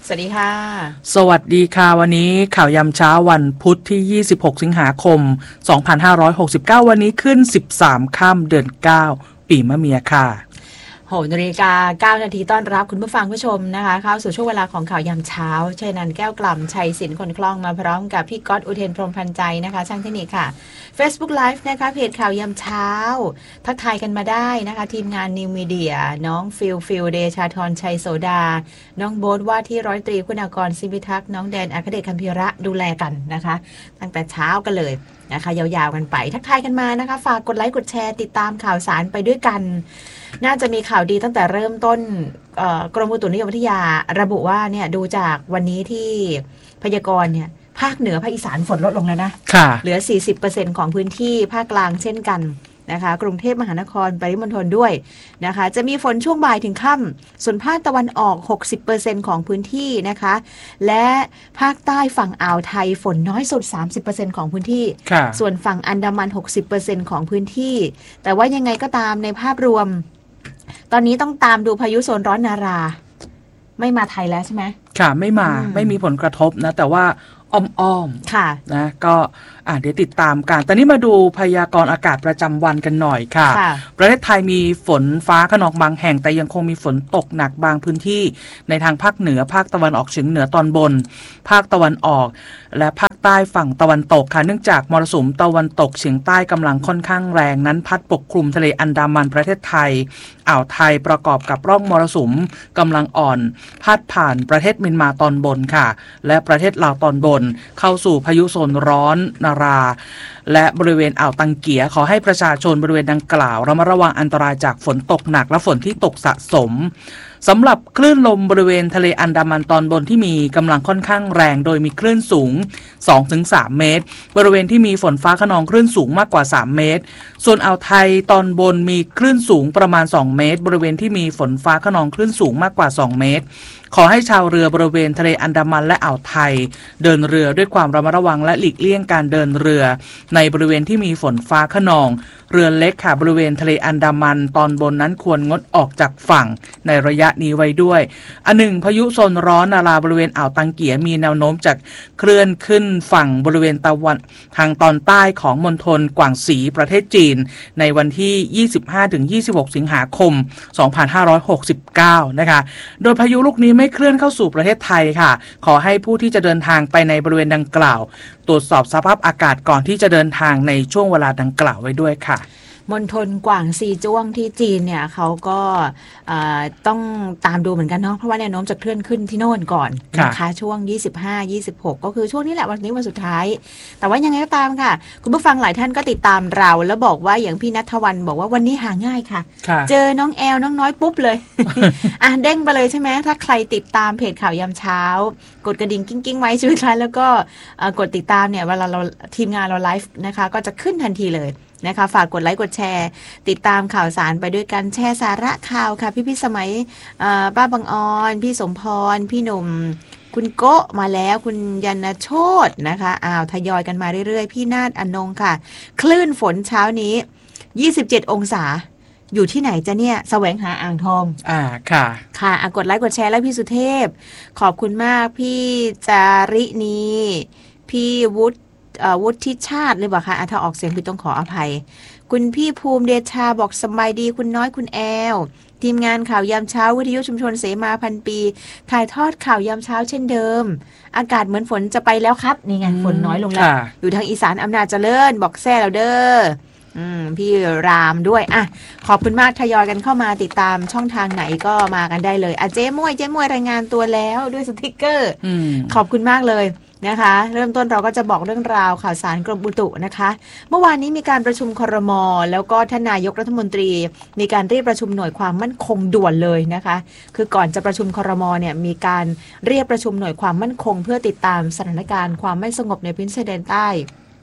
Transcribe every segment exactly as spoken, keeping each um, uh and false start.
สวัสดีค่ะสวัสดีค่ะวันนี้ข่าวยามเช้าวันพุธที่ยี่สิบหกสิงหาคมสองพันห้าร้อยหกสิบเก้าวันนี้ขึ้นสิบสามค่ำเดือนเก้าปีมะเมียค่ะหกนาฬิกาเก้านาทีต้อนรับคุณผู้ฟังผู้ชมนะคะเข้าสู่ช่วงเวลาของข่าวยามเช้าชัยนันท์แก้วกล่ำชัยศิลป์คนคล่องมาพร้อมกับพี่ก๊อตอุเทนพรหมพันใจนะคะช่างเทคนิคค่ะ Facebook Live นะคะเพจข่าวยามเช้าทักทายกันมาได้นะคะทีมงานนิวมีเดียน้องฟิลฟิลเดชาธรชัยโสดาน้องโบ๊ทว่าที่ร้อยตรีคุณากรศิวิทักษ์น้องแดนอัครเดชคัมภีระดูแลกันนะคะตั้งแต่เช้ากันเลยนะคะยาวๆกันไปทักทายกันมานะคะฝากกดไลค์กดแชร์ติดตามข่าวสารไปด้วยกันน่าจะมีข่าวดีตั้งแต่เริ่มต้นกรมอุตุนิยมวิทยาระบุว่าเนี่ยดูจากวันนี้ที่พยากรณ์เนี่ยภาคเหนือภาคอีสานฝนลดลงแล้วนะเหลือ สี่สิบเปอร์เซ็นต์ ของพื้นที่ภาคกลางเช่นกันนะคะกรุงเทพมหานครปริมณฑลด้วยนะคะจะมีฝนช่วงบ่ายถึงค่ำส่วนภาคตะวันออก หกสิบเปอร์เซ็นต์ ของพื้นที่นะคะและภาคใต้ฝั่งอ่าวไทยฝนน้อยสุด สามสิบเปอร์เซ็นต์ ของพื้นที่ส่วนฝั่งอันดามัน หกสิบเปอร์เซ็นต์ ของพื้นที่แต่ว่ายังไงก็ตามในภาพรวมตอนนี้ต้องตามดูพายุโซนร้อนนาราไม่มาไทยแล้วใช่ไหมค่ะไม่มาไม่มีผลกระทบนะแต่ว่าอ้อมๆค่ะนะก็อ่ะเดี๋ยวติดตามกันตอนนี้มาดูพยากรณ์อากาศประจำวันกันหน่อยค่ะประเทศไทยมีฝนฟ้าคะนองบางแห่งแต่ยังคงมีฝนตกหนักบางพื้นที่ในทางภาคเหนือภาคตะวันออกเฉียงเหนือตอนบนภาคตะวันออกและภาคใต้ฝั่งตะวันตกค่ะเนื่องจากมรสุมตะวันตกเฉียงใต้กำลังค่อนข้างแรงนั้นพัดปกคลุมทะเลอันดามันประเทศไทยอ่าวไทยประกอบกับร่องมรสุมกำลังอ่อนพาดผ่านประเทศเมียนมาตอนบนค่ะและประเทศลาวตอนบนเข้าสู่พายุโซนร้อนนาราและบริเวณอ่าวตังเกียขอให้ประชาชนบริเวณดังกล่าวระมัดระวังอันตรายจากฝนตกหนักและฝนที่ตกสะสมสำหรับคลื่นลมบริเวณทะเลอันดามันตอนบนที่มีกำลังค่อนข้างแรงโดยมีคลื่นสูง สองถึงสาม เมตรบริเวณที่มีฝนฟ้าคะนองคลื่นสูงมากกว่าสามเมตรส่วนอ่าวไทยตอนบนมีคลื่นสูงประมาณสองเมตรบริเวณที่มีฝนฟ้าคะนองคลื่นสูงมากกว่าสองเมตรขอให้ชาวเรือบริเวณทะเลอันดามันและอ่าวไทยเดินเรือด้วยความระมัดระวังและหลีกเลี่ยงการเดินเรือในบริเวณที่มีฝนฟ้าคะนองเรือเล็กค่ะบริเวณทะเลอันดามันตอนบนนั้นควรงดออกจากฝั่งในระยะนี้ไว้ด้วยอันหนึ่งพายุโซนร้อนนาราบริเวณอ่าวตังเกียมีแนวโน้มจะเคลื่อนขึ้นฝั่งบริเวณตะวันทางตอนใต้ของมณฑลกวางสีประเทศจีนในวันที่ ยี่สิบห้าถึงยี่สิบหก สิงหาคม สองพันห้าร้อยหกสิบเก้า นะคะโดยพายุลูกนี้ไม่เคลื่อนเข้าสู่ประเทศไทยค่ะขอให้ผู้ที่จะเดินทางไปในบริเวณดังกล่าวตรวจสอบสภาพอากาศก่อนที่จะเดินทางในช่วงเวลาดังกล่าวไว้ด้วยค่ะมณฑลกวางซีจ้วงที่จีนเนี่ยเขาก็ต้องตามดูเหมือนกันเนาะเพราะว่าแนวโน้มจะเคลื่อนขึ้นที่โน่นก่อนนะคะช่วงยี่สิบห้า ยี่สิบหกก็คือช่วงนี้แหละวันนี้วันสุดท้ายแต่ว่ายังไงก็ตามค่ะคุณผู้ฟังหลายท่านก็ติดตามเราแล้วบอกว่าอย่างพี่ณัฐวรรณบอกว่าวันนี้หาง่ายค่ะเจอน้องแอลน้องน้อยปุ๊บเลย อ่ะเด้งไปเลยใช่ไหมถ้าใครติดตามเพจข่าวยามเช้ากดกระดิ่งกิ้งกิ้งไว้ช่วยกันแล้วก็กดติดตามเนี่ยเวลาเราทีมงานเราไลฟ์นะคะก็จะขึ้นทันทีเลยนะคะฝากกดไลค์กดแชร์ติดตามข่าวสารไปด้วยกันแชร์สาระข่าวค่ะพี่พี่สมัยป้าบังออนพี่สมพรพี่หนุ่มคุณโกะมาแล้วคุณยันโชตนะคะอ้าวทยอยกันมาเรื่อยๆพี่นาฏอนงค่ะคลื่นฝนเช้านี้ยี่สิบเจ็ดองศาอยู่ที่ไหนจะเนี่ยแสวงหาอ่างทองอ่าค่ะค่ะกดไลค์กดแชร์แล้วพี่สุเทพขอบคุณมากพี่จารินีพี่วุฒิวุฒิชาติหรือเปล่าคะถ้าออกเสียงผิดต้องขออภัยคุณพี่ภูมิเดชาบอกสบายดีคุณน้อยคุณแอลทีมงานข่าวยามเช้าวิทยุชุมชนเสมาพันปีถ่ายทอดข่าวยามเช้าเช่นเดิมอากาศเหมือนฝนจะไปแล้วครับนี่ไงฝนน้อยลงแล้วอยู่ทางอีสานอำนาจเจริญบอกแซ่แล้วเด้ออืมพี่รามด้วยอ่ะขอบคุณมากทยอยกันเข้ามาติดตามช่องทางไหนก็มากันได้เลยอ่ะเจ๊มวยเจ๊มวยรายงานตัวแล้วด้วยสติ๊กเกอร์ขอบคุณมากเลยนะคะเริ่มต้นเราก็จะบอกเรื่องราวข่าวสารกรมอุตุนะคะเมื่อวานนี้มีการประชุมครม.แล้วก็ท่านนายกรัฐมนตรีมีการเรียกประชุมหน่วยความมั่นคงด่วนเลยนะคะคือก่อนจะประชุมครม.เนี่ยมีการเรียกประชุมหน่วยความมั่นคงเพื่อติดตามสถานการณ์ความไม่สงบในพื้นที่ชายแดนใต้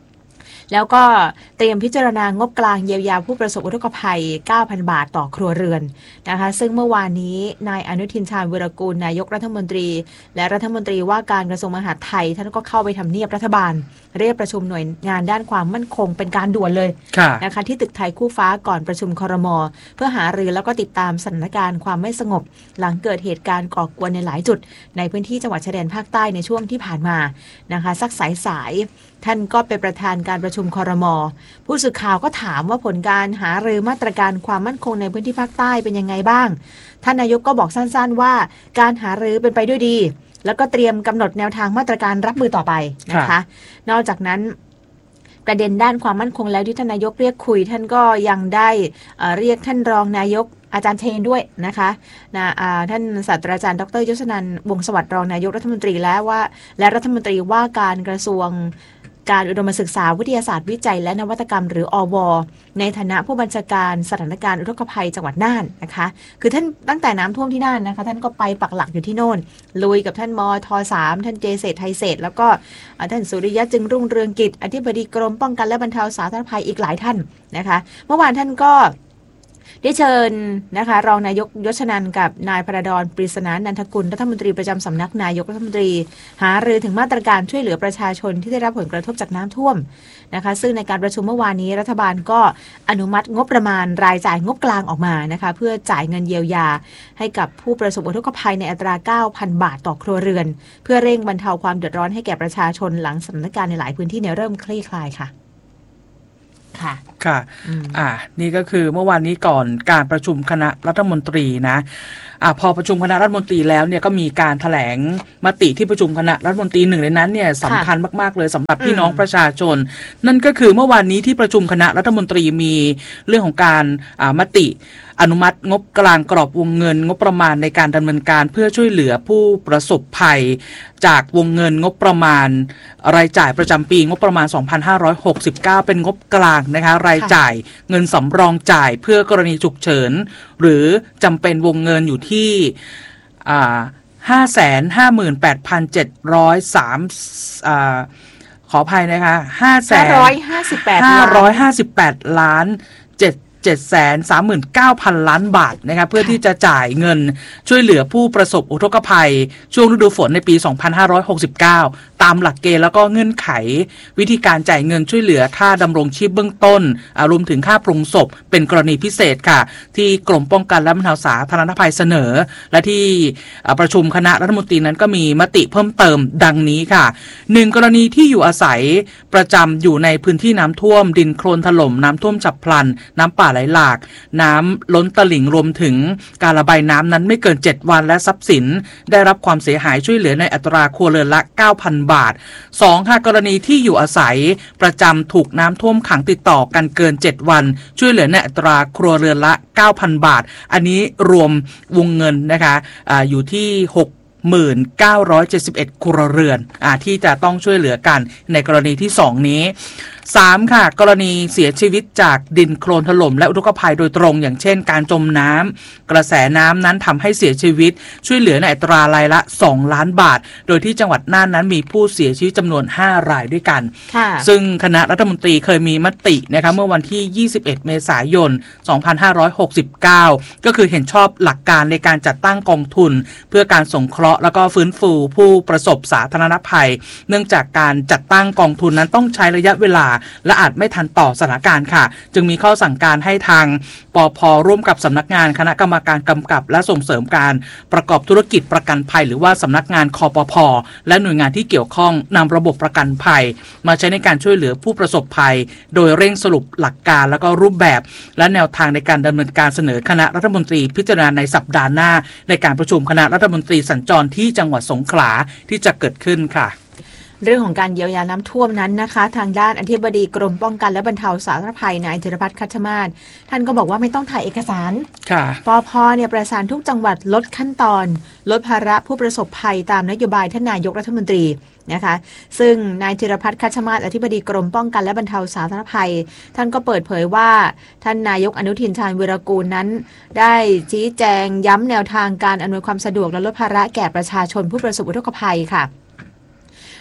แล้วก็เตรียมพิจารณางบกลางเยียวยาผู้ประสบอุทกภัย เก้าพัน บาทต่อครัวเรือนนะคะซึ่งเมื่อวานนี้นายอนุทินชาญวิรากูลนายกรัฐมนตรีและรัฐมนตรีว่าการกระทรวงมหาดไทยท่านก็เข้าไปทำเนียบรัฐบาลเรียกประชุมหน่วยงานด้านความมั่นคงเป็นการด่วนเลยนะคะที่ตึกไทยคู่ฟ้าก่อนประชุมครม.เพื่อหารือแล้วก็ติดตามสถานการณ์ความไม่สงบหลังเกิดเหตุการณ์ก่อกวนในหลายจุดในพื้นที่จังหวัดชายแดนภาคใต้ในช่วงที่ผ่านมานะคะสักสายสายท่านก็เป็นประธานการประชุมครม.ผู้สื่อข่าวก็ถามว่าผลการหารือมาตรการความมั่นคงในพื้นที่ภาคใต้เป็นยังไงบ้างท่านนายกก็บอกสั้นๆว่าการหารือเป็นไปด้วยดีแล้วก็เตรียมกำหนดแนวทางมาตรการรับมือต่อไปนะคะนอกจากนั้นประเด็นด้านความมั่นคงแล้วที่ท่านนายกเรียกคุยท่านก็ยังได้เอ่อเรียกท่านรองนายกอาจารย์เชนด้วยนะคะนะท่านศาสตราจารย์ดร.ยศนันท์วงศ์สวัสดิ์รองนายกรัฐมนตรีและว่าและรัฐมนตรีว่าการกระทรวงการอุดมศึกษาวิทยาศาสตร์วิจัยและนวัตกรรมหรืออว.ในฐานะผู้บัญชาการสถานการณ์อุทกภัยจังหวัดน่านนะคะคือท่านตั้งแต่น้ำท่วมที่น่านนะคะท่านก็ไปปักหลักอยู่ที่โน่นลุยกับท่านมทสามท่านเจเศษไทยเศษแล้วก็ท่านสุริยะจึงรุ่งเรืองกิจอธิบดีกรมป้องกันและบรรเทาสาธารณภัยอีกหลายท่านนะคะเมื่อวานท่านก็ได้เชิญนะคะรองนายกยศนันท์กับนายพระดอนปริศนานันทกุลรัฐมนตรีประจำสำนักนายกรัฐมนตรีหารือถึงมาตรการช่วยเหลือประชาชนที่ได้รับผลกระทบจากน้ำท่วมนะคะซึ่งในการประชุมเมื่อวานนี้รัฐบาลก็อนุมัติงบประมาณรายจ่ายงบกลางออกมานะคะเพื่อจ่ายเงินเยียวยาให้กับผู้ประสบอุทกภัยในอัตรา เก้าพัน บาทต่อครัวเรือนเพื่อเร่งบรรเทาความเดือดร้อนให้แก่ประชาชนหลังสถานการณ์ในหลายพื้นที่เนี่ยเริ่มคลี่คลายค่ะค่ะค่ะอ่านี่ก็คือเมื่อวานนี้ก่อนการประชุมคณะรัฐมนตรีนะอ่าพอประชุมคณะรัฐมนตรีแล้วเนี่ยก็มีการแถลงมติที่ประชุมคณะรัฐมนตรีหนึ่งในนั้นเนี่ยสำคัญมากๆเลยสำหรับพี่น้องประชาชนนั่นก็คือเมื่อวานนี้ที่ประชุมคณะรัฐมนตรีมีเรื่องของการอ่ามติอนุมัติงบกลางกรอบวงเงินงบประมาณในการดำเนินการเพื่อช่วยเหลือผู้ประสบภัยจากวงเงินงบประมาณรายจ่ายประจำปีงบประมาณสองพันห้าร้อยหกสิบเก้าเป็นงบกลางนะคะรายจ่ายเงินสำรองจ่ายเพื่อกรณีฉุกเฉินหรือจำเป็นวงเงินอยู่ที่อ่าห้าแสนห้าหมื่นแปดพันเจ็ดร้อยสามอ่าขออภัยนะคะห้าแสนห้าร้อยห้าสิบแปดห้าร้อยห้าสิบแปดล้านเจ็ดเจ็ดแสนสามหมื่นเก้าพันล้านบาทนะครับเพื่อที่จะจ่ายเงินช่วยเหลือผู้ประสบอุทกภัยช่วงฤดูฝนในปีสองพันห้าร้อยหกสิบเก้าตามหลักเกณฑ์แล้วก็เงื่อนไขวิธีการจ่ายเงินช่วยเหลือค่าดำรงชีพเบื้องต้นรวมถึงค่าปรุงศพเป็นกรณีพิเศษค่ะที่กรมป้องกันและบรรเทาสาธารณภัยเสนอและที่ประชุมคณะรัฐมนตรีนั้นก็มีมติเพิ่มเติมดังนี้ค่ะหนึ่งกรณีที่อยู่อาศัยประจำอยู่ในพื้นที่น้ำท่วมดินโคลนถล่มน้ำท่วมฉับพลันน้ำป่าไหลหลากน้ำล้นตลิ่งรวมถึงการระบายน้ำนั้นไม่เกินเจ็ดวันและทรัพย์สินได้รับความเสียหายช่วยเหลือในอัตราครัวเรือนละ เก้าพัน บาทสองค่ะกรณีที่อยู่อาศัยประจำถูกน้ำท่วมขังติดต่อกันเกินเจ็ดวันช่วยเหลือในอัตราครัวเรือนละ เก้าพัน บาทอันนี้รวมวงเงินนะคะ อ, อยู่ที่หกหมื่นเก้าร้อยเจ็ดสิบเอ็ดครัวเรือนอ่าที่จะต้องช่วยเหลือกันในกรณีที่สองนี้สามค่ะกรณีเสียชีวิตจากดินโคลนถล่มและอุทกภัยโดยตรงอย่างเช่นการจมน้ำกระแสน้ำนั้นทำให้เสียชีวิตช่วยเหลือในอัตรารายละสองล้านบาทโดยที่จังหวัดน่านนั้นมีผู้เสียชีวิตจำนวนห้ารายด้วยกันซึ่งคณะรัฐมนตรีเคยมีมตินะคะเมื่อวันที่ยี่สิบเอ็ดเมษายนสองพันห้าร้อยหกสิบเก้าก็คือเห็นชอบหลักการในการจัดตั้งกองทุนเพื่อการสงเคราะห์แล้วก็ฟื้นฟูผู้ประสบสาธารณภัยเนื่องจากการจัดตั้งกองทุนนั้นต้องใช้ระยะเวลาและอาจไม่ทันต่อสถานการณ์ค่ะจึงมีข้อสั่งการให้ทางปภ.ร่วมกับสำนักงานคณะกรรมการกำกับและส่งเสริมการประกอบธุรกิจประกันภัยหรือว่าสำนักงานคปภ.และหน่วยงานที่เกี่ยวข้องนำระบบประกันภัยมาใช้ในการช่วยเหลือผู้ประสบภัยโดยเร่งสรุปหลักการแล้วก็รูปแบบและแนวทางในการดำเนินการเสนอคณะรัฐมนตรีพิจารณาในสัปดาห์หน้าในการประชุมคณะรัฐมนตรีสัญจรที่จังหวัดสงขลาที่จะเกิดขึ้นค่ะเรื่องของการเยียวยาน้ำท่วมนั้นนะคะทางด้านอธิบดีกรมป้องกันและบรรเทาสาธารณภัยนายธีรพัฒน์คัชมาศท่านก็บอกว่าไม่ต้องถ่ายเอกสารปภ.เนี่ยประสานทุกจังหวัดลดขั้นตอนลดภาระผู้ประสบภัยตามนโยบายท่านนายกรัฐมนตรีนะคะซึ่งนายธีรพัฒน์คัชมาศอธิบดีกรมป้องกันและบรรเทาสาธารณภัยท่านก็เปิดเผยว่าท่านนายกอนุทินชาญวิรากูลนั้นได้ชี้แจงย้ำแนวทางการอำนวยความสะดวกและลดภาระแก่ประชาชนผู้ประสบอุทกภัยค่ะ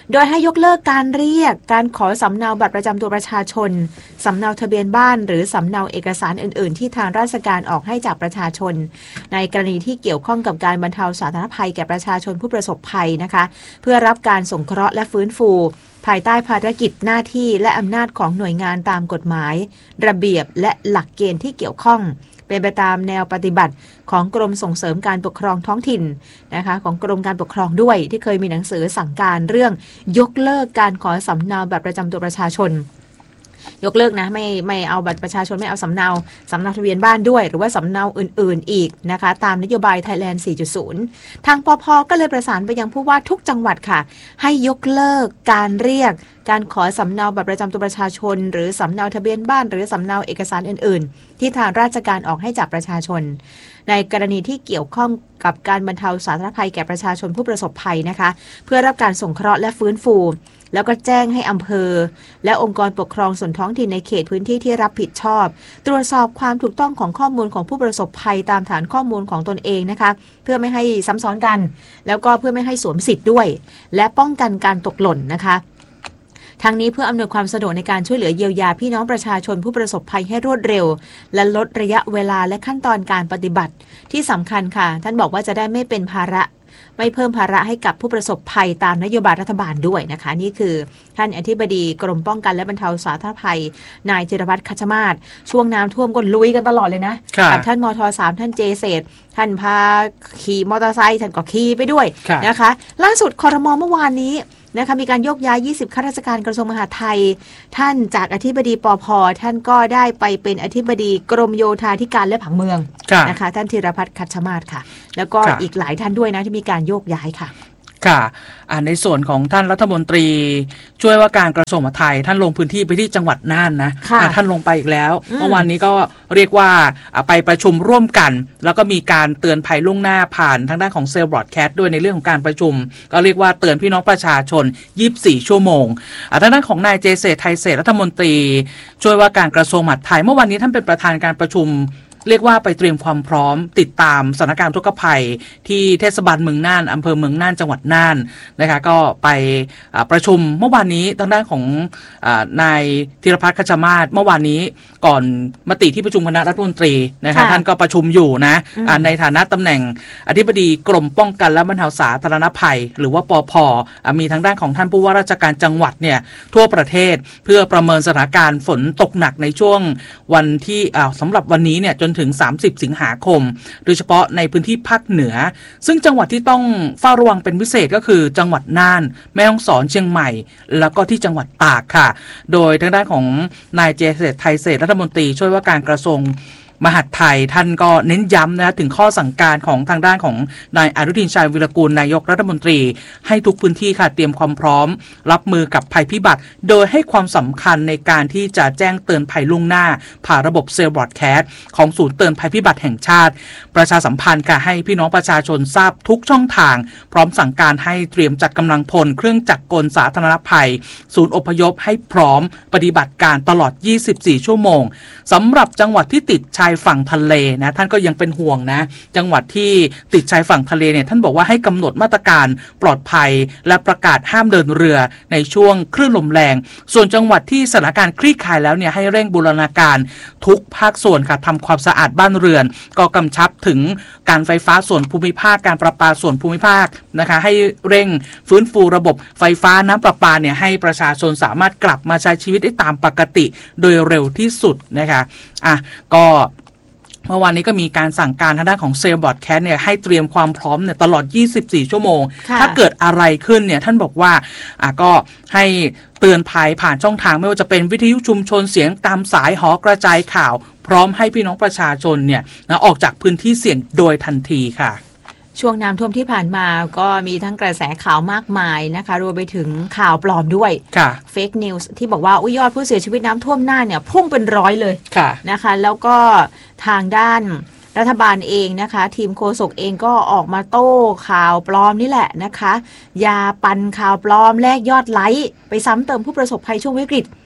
โดยให้ยกเลิกการเรียกการขอสำเนาบัตรประจำตัวประชาชนสำเนาทะเบียนบ้านหรือสำเนาเอกสารอื่นๆที่ทางราชการออกให้จากประชาชนในกรณีที่เกี่ยวข้องกับการบรรเทาสาธารณภัยแก่ประชาชนผู้ประสบภัยนะคะเพื่อรับการสงเคราะห์และฟื้นฟูภายใต้ภารกิจหน้าที่และอำนาจของหน่วยงานตามกฎหมายระเบียบและหลักเกณฑ์ที่เกี่ยวข้องเป็นไปตามแนวปฏิบัติของกรมส่งเสริมการปกครองท้องถิ่นนะคะของกรมการปกครองด้วยที่เคยมีหนังสือสั่งการเรื่องยกเลิกการขอสำเนาบัตรประจำตัวประชาชนยกเลิกนะไม่ไม่เอาบัตรประชาชนไม่เอาสำเนาสำเนาทะเบียนบ้านด้วยหรือว่าสำเนาอื่นๆอีกนะคะตามนโยบาย Thailand สี่จุดศูนย์ ทางปภ.ก็เลยประสานไปยังผู้ว่าทุกจังหวัดค่ะให้ยกเลิกการเรียกการขอสำเนาบัตรประจำตัวประชาชนหรือสำเนาทะเบียนบ้านหรือสำเนาเอกสารอื่นๆที่ทางราชการออกให้จากประชาชนในกรณีที่เกี่ยวข้องกับการบรรเทาสาธารณภัยแก่ประชาชนผู้ประสบภัยนะคะเพื่อรับการสงเคราะห์และฟื้นฟูแล้วก็แจ้งให้อำเภอและองค์กรปกครองส่วนท้องถิ่นในเขตพื้นที่ที่รับผิดชอบตรวจสอบความถูกต้องของข้อมูลของผู้ประสบภัยตามฐานข้อมูลของตนเองนะคะเพื่อไม่ให้ซ้ำซ้อนกันแล้วก็เพื่อไม่ให้สวมสิทธิ์ด้วยและป้องกันการตกหล่นนะคะทั้งนี้เพื่ออำนวยความสะดวกในการช่วยเหลือเยียวยาพี่น้องประชาชนผู้ประสบภัยให้รวดเร็วและลดระยะเวลาและขั้นตอนการปฏิบัติที่สำคัญค่ะท่านบอกว่าจะได้ไม่เป็นภาระไม่เพิ่มภาระให้กับผู้ประสบภัยตามนโยบายรัฐบาลด้วยนะคะนี่คือท่านอธิบดีกรมป้องกันและบรรเทาสาธารณภัยนายจิรวัตร คัชมาศช่วงน้ำท่วมก็ลุยกันตลอดเลยนะกับท่านมทสามท่านเจเศษท่านพาขี่มอเตอร์ไซค์ท่านก็ขี่ไปด้วยนะคะล่าสุดครม.เมื่อวานนี้นะคะมีการโยกย้ายยี่สิบข้าราชการกระทรวงมหาดไทยท่านจากอธิบดีปภ.ท่านก็ได้ไปเป็นอธิบดีกรมโยธาธิการและผังเมืองนะคะท่านธีรพัฒน์ คัชมาศค่ะแล้วก็อีกหลายท่านด้วยนะที่มีการโยกย้ายค่ะค่ะในส่วนของท่านรัฐมนตรีช่วยว่าการกระทรวงมหาดไทยท่านลงพื้นที่ไปที่จังหวัดน่านนะท่านลงไปอีกแล้วเมื่อวานนี้ก็เรียกว่าไปประชุมร่วมกันแล้วก็มีการเตือนภัยล่วงหน้าผ่านทางด้านของเซลล์บรอดแคสต์ด้วยในเรื่องของการประชุมก็เรียกว่าเตือนพี่น้องประชาชนยี่สิบสี่ชั่วโมงทางด้านของนายเจเศษไทยเศษรัฐมนตรีช่วยว่าการกระทรวงมหาดไทยเมื่อวานนี้ท่านเป็นประธานการประชุมเรียกว่าไปเตรียมความพร้อมติดตามสถานการณ์ทุกภัยที่เทศบาลเมืองน่านอำเภอเมืองน่านจังหวัดน่านนะคะก็ไปประชุมเมื่อวานนี้ทางด้านของนายธีรพัฒน์ คัชมาศเมื่อวานนี้ก่อนมติที่ประชุมคณะรัฐมนตรีนะคะท่านก็ประชุมอยู่นะในฐานะตำแหน่งอธิบดีกรมป้องกันและบรรเทาสาธารณภัยหรือว่าปภ.มีทางด้านของท่านผู้ว่าราชการจังหวัดเนี่ยทั่วประเทศเพื่อประเมินสถานการณ์ฝนตกหนักในช่วงวันที่สำหรับวันนี้เนี่ยจนถึงสามสิบสิงหาคมโดยเฉพาะในพื้นที่ภาคเหนือซึ่งจังหวัดที่ต้องเฝ้าระวังเป็นพิเศษก็คือจังหวัดน่านแม่ฮ่องสอนเชียงใหม่แล้วก็ที่จังหวัดตากค่ะโดยทางด้านของนายเจเศษไทยเศษรัฐมนตรีช่วยว่าการกระทรวงมหาดไทยท่านก็เน้นย้ำนะถึงข้อสั่งการของทางด้านของนายอนุทินชาญวิรากูลนายกรัฐมนตรีให้ทุกพื้นที่ค่ะเตรียมความพร้อมรับมือกับภัยพิบัติโดยให้ความสำคัญในการที่จะแจ้งเตือนภัยล่วงหน้าผ่านระบบเซลล์บรอดแคสต์ของศูนย์เตือนภัยพิบัติแห่งชาติประชาสัมพันธ์ค่ะให้พี่น้องประชาชนทราบทุกช่องทางพร้อมสั่งการให้เตรียมจัดกำลังพลเครื่องจักรกลสาธารณภัยศูนย์อพยพให้พร้อมปฏิบัติการตลอดยี่สิบสี่ชั่วโมงสำหรับจังหวัดที่ติดชายฝั่งทะเลนะท่านก็ยังเป็นห่วงนะจังหวัดที่ติดชายฝั่งทะเลเนี่ยท่านบอกว่าให้กำหนดมาตรการปลอดภัยและประกาศห้ามเดินเรือในช่วงคลื่นลมแรงส่วนจังหวัดที่สถานการณ์คลี่คลายแล้วเนี่ยให้เร่งบูรณาการทุกภาคส่วนค่ะทำความสะอาดบ้านเรือนก็กำชับถึงการไฟฟ้าส่วนภูมิภาคการประปาส่วนภูมิภาคนะคะให้เร่งฟื้นฟูระบบไฟฟ้าน้ำประปาเนี่ยให้ประชาชนสามารถกลับมาใช้ชีวิตได้ตามปกติโดยเร็วที่สุดนะคะอ่ะก็เมื่อวานนี้ก็มีการสั่งการทางด้านของเซลล์บรอดแคสต์เนี่ยให้เตรียมความพร้อมเนี่ยตลอดยี่สิบสี่ชั่วโมงถ้าเกิดอะไรขึ้นเนี่ยท่านบอกว่าอ่ะก็ให้เตือนภัยผ่านช่องทางไม่ว่าจะเป็นวิทยุชุมชนเสียงตามสายหอกระจายข่าวพร้อมให้พี่น้องประชาชนเนี่ยนะออกจากพื้นที่เสี่ยงโดยทันทีค่ะช่วงน้ำท่วมที่ผ่านมาก็มีทั้งกระแสข่าวมากมายนะคะรวมไปถึงข่าวปลอมด้วยเฟกนิวส์ที่บอกว่าอุ้ยยอดผู้เสียชีวิตน้ำท่วมหน้าเนี่ยพุ่งเป็นร้อยเลยนะคะแล้วก็ทางด้านรัฐบาลเองนะคะทีมโฆษกเองก็ออกมาโต้ข่าวปลอมนี่แหละนะคะยาปั่นข่าวปลอมแลกยอดไลค์ไปซ้ำเติมผู้ประสบภัยช่วงวิกฤต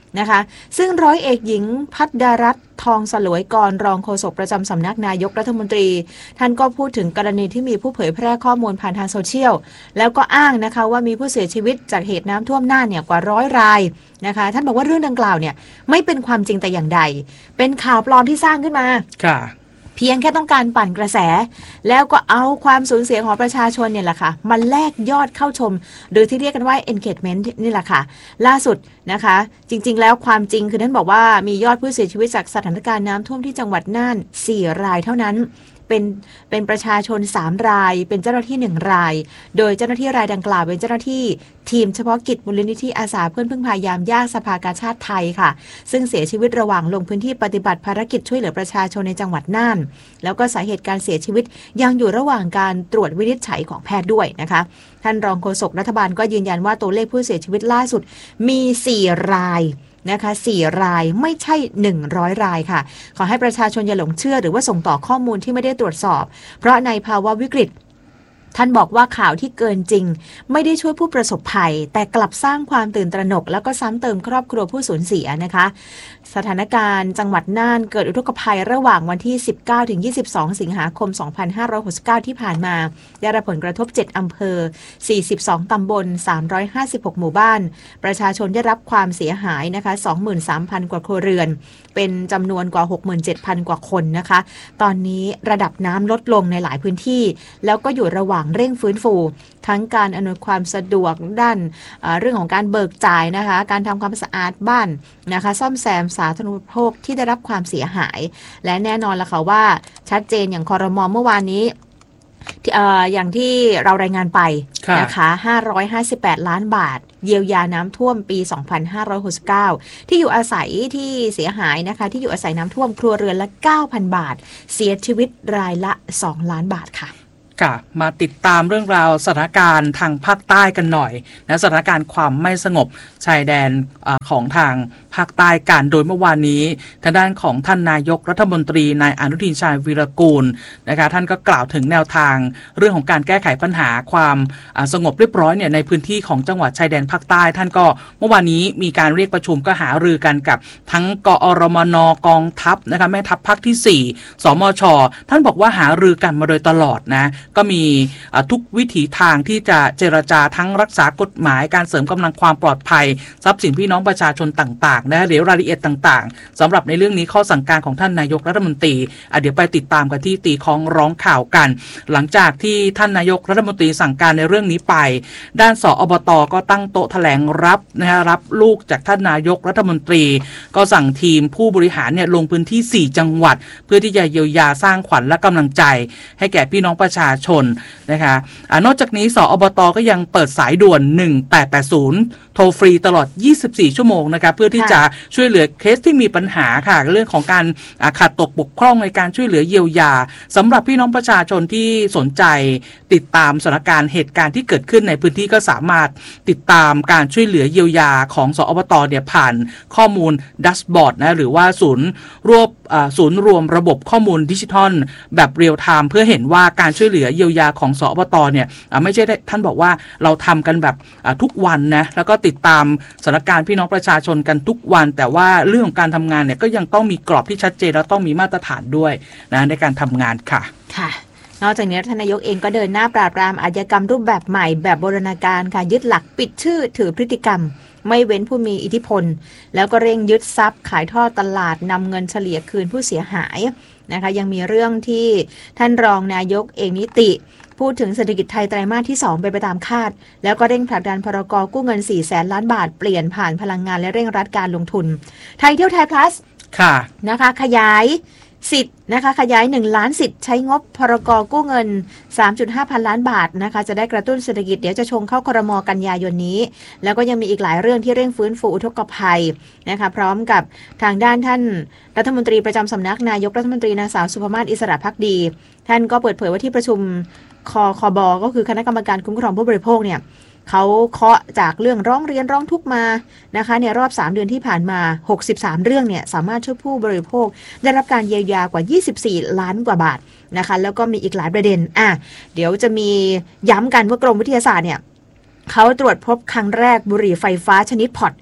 นะคะซึ่งร้อยเอกหญิงพัฒดารัตน์ทองสลวยกรรองโฆษกประจำสำนักนายกรัฐมนตรีท่านก็พูดถึงกรณีที่มีผู้เผยแพร่ข้อมูลผ่านทางโซเชียลแล้วก็อ้างนะคะว่ามีผู้เสียชีวิตจากเหตุน้ำท่วมน่านเนี่ยกว่าร้อยรายนะคะท่านบอกว่าเรื่องดังกล่าวเนี่ยไม่เป็นความจริงแต่อย่างใดเป็นข่าวปลอมที่สร้างขึ้นมาค่ะเพียงแค่ต้องการปั่นกระแสแล้วก็เอาความสูญเสียของประชาชนเนี่ยแหละค่ะมาแลกยอดเข้าชมหรือที่เรียกกันว่า engagement นี่แหละค่ะล่าสุดนะคะจริงๆแล้วความจริงคือท่านบอกว่ามียอดผู้เสียชีวิตจากสถานการณ์น้ำท่วมที่จังหวัดน่านสี่รายเท่านั้นเป็นเป็นประชาชนสามรายเป็นเจ้าหน้าที่หนึ่งรายโดยเจ้าหน้าที่รายดังกล่าวเป็นเจ้าหน้าที่ทีมเฉพาะกิจมูลนิธิอาสาเพื่อนพึ่งพายามยากสภากาชาดไทยค่ะซึ่งเสียชีวิตระหว่างลงพื้นที่ปฏิบัติภารกิจช่วยเหลือประชาชนในจังหวัดน่านแล้วก็สาเหตุการเสียชีวิตยังอยู่ระหว่างการตรวจวินิจฉัยของแพทย์ด้วยนะคะท่านรองโฆษกรัฐบาลก็ยืนยันว่าตัวเลขผู้เสียชีวิตล่าสุดมีสี่รายนะคะสี่รายไม่ใช่หนึ่งร้อยรายค่ะขอให้ประชาชนอย่าหลงเชื่อหรือว่าส่งต่อข้อมูลที่ไม่ได้ตรวจสอบเพราะในภาวะวิกฤตท่านบอกว่าข่าวที่เกินจริงไม่ได้ช่วยผู้ประสบภัยแต่กลับสร้างความตื่นตระหนกแล้วก็ซ้ำเติมครอบครัวผู้สูญเสียนะคะสถานการณ์จังหวัดน่านเกิดอุทกภัยระหว่างวันที่ สิบเก้าถึงยี่สิบสอง สิงหาคม สองพันห้าร้อยหกสิบเก้า ที่ผ่านมาได้รับผลกระทบเจ็ดอำเภอสี่สิบสองตำบลสามร้อยห้าสิบหกหมู่บ้านประชาชนได้รับความเสียหายนะคะ สองหมื่นสามพัน กว่าครัวเรือนเป็นจำนวนกว่า หกหมื่นเจ็ดพัน กว่าคนนะคะตอนนี้ระดับน้ำลดลงในหลายพื้นที่แล้วก็อยู่ระหว่างเร่งฟื้นฟูทั้งการอำนวยความสะดวกด้านเรื่องของการเบิกจ่ายนะคะการทำความสะอาดบ้านนะคะซ่อมแซมสาธารณูปโภคที่ได้รับความเสียหายและแน่นอนละค่ะว่าชัดเจนอย่างครม.เมื่อวานนี้อย่างที่เรารายงานไปนะคะห้าร้อยห้าสิบแปดล้านบาทเยียวยาน้ำท่วมปีสองพันห้าร้อยหกสิบเก้าที่อยู่อาศัยที่เสียหายนะคะที่อยู่อาศัยน้ำท่วมครัวเรือนละ เก้าพัน บาทเสียชีวิตรายละสองล้านบาทค่ะมาติดตามเรื่องราวสถานการณ์ทางภาคใต้กันหน่อยนะสถานการณ์ความไม่สงบชายแดนอของทางภาคใต้กันโดยเมื่อวานนี้ทางด้านของท่านนายกรัฐมนตรีนายอนุทินชาญวีรกูลนะคะท่านก็กล่าวถึงแนวทางเรื่องของการแก้ไขปัญหาความสงบเรียบร้อยเนี่ยในพื้นที่ของจังหวัดชายแดนภาคใต้ท่านก็เมื่อวานนี้มีการเรียกประชุมก็หารือกันกับทั้งกอรมนกองทัพนะคะแม่ทัพภาคที่สี่สมช.ท่านบอกว่าหารือกันมาโดยตลอดนะก็มีทุกวิถีทางที่จะเจรจาทั้งรักษากฎหมายการเสริมกำลังความปลอดภัยทรัพย์สินพี่น้องประชาชนต่างๆนะหรือรายละเอียดต่างๆสำหรับในเรื่องนี้ข้อสั่งการของท่านนายกรัฐมนตรีเดี๋ยวไปติดตามกันที่ตีของร้องข่าวกันหลังจากที่ท่านนายกรัฐมนตรีสั่งการในเรื่องนี้ไปด้านสอบต.ก็ตั้งโต๊ะแถลงรับนะฮะรับลูกจากท่านนายกรัฐมนตรีก็สั่งทีมผู้บริหารเนี่ยลงพื้นที่สี่จังหวัดเพื่อที่จะเยียวยาสร้างขวัญและกำลังใจให้แก่พี่น้องประชาชนนะคะนอกจากนี้สอบต.ก็ยังเปิดสายด่วนหนึ่งแปดแปดศูนย์โทรฟรีตลอดยี่สิบสี่ชั่วโมงนะคะเพื่อที่จะช่วยเหลือเคสที่มีปัญหาค่ะเรื่องของการขาดตกบกพร่องในการช่วยเหลือเยียวยาสำหรับพี่น้องประชาชนที่สนใจติดตามสถานการณ์เหตุการณ์ที่เกิดขึ้นในพื้นที่ก็สามารถติดตามการช่วยเหลือเยียวยาของสอบต.เนี่ยผ่านข้อมูลดัชบอร์ดนะหรือว่าศูนย์รวบศูนย์รวมระบบข้อมูลดิจิทัลแบบเรียลไทม์เพื่อเห็นว่าการช่วยเหลือเยียวยาของสอบต.เนี่ยไม่ใช่ท่านบอกว่าเราทำกันแบบทุกวันนะแล้วก็ติดตามสถานการณ์พี่น้องประชาชนกันทุกวันแต่ว่าเรื่องของการทำงานเนี่ยก็ยังต้องมีกรอบที่ชัดเจนและต้องมีมาตรฐานด้วยนะในการทำงานค่ะค่ะนอกจากนี้ท่านนายกเองก็เดินหน้าปราบปรามอาชญากรรมรูปแบบใหม่แบบโบราณกาลค่ะยึดหลักปิดชื่อถือพฤติกรรมไม่เว้นผู้มีอิทธิพลแล้วก็เร่งยึดทรัพย์ขายทอดตลาดนำเงินเฉลี่ยคืนผู้เสียหายนะคะยังมีเรื่องที่ท่านรองนายกเองนิติพูดถึงเศรษฐกิจไทยไตรมาสที่สองไปไปตามคาดแล้วก็เร่งผลักดันพรก.กู้เงินสี่แสนล้านบาทเปลี่ยนผ่านพลังงานและเร่งรัดการลงทุนไทยเที่ยวไทย plus ค่ะนะคะขยายสิทธิ์นะคะขยายหนึ่งล้านสิทธิ์ใช้งบพรก.กู้เงิน สามจุดห้า พันล้านบาทนะคะจะได้กระตุ้นเศรษฐกิจเดี๋ยวจะชงเข้าครม.กันยายนนี้แล้วก็ยังมีอีกหลายเรื่องที่เร่งฟื้นฟูอุทกภัยนะคะพร้อมกับทางด้านท่านรัฐมนตรีประจำสำนักนายกรัฐมนตรีนางสาวสุภมาศอิสระภักดีท่านก็เปิดเผยว่าที่ประชุมคคบ.ก็คือคณะกรรมการคุ้มครองผู้บริโภคเนี่ยเขาเคาะจากเรื่องร้องเรียนร้องทุกข์มานะคะในรอบสามเดือนที่ผ่านมาหกสิบสามเรื่องเนี่ยสามารถช่วยผู้บริโภคได้รับการเยียวยากว่ายี่สิบสี่ล้านกว่าบาทนะคะแล้วก็มีอีกหลายประเด็นอ่ะเดี๋ยวจะมีย้ำกันว่ากรมวิทยาศาสตร์เนี่ยเขาตรวจพบครั้งแรกบุหรี่ไฟฟ้าชนิดพอด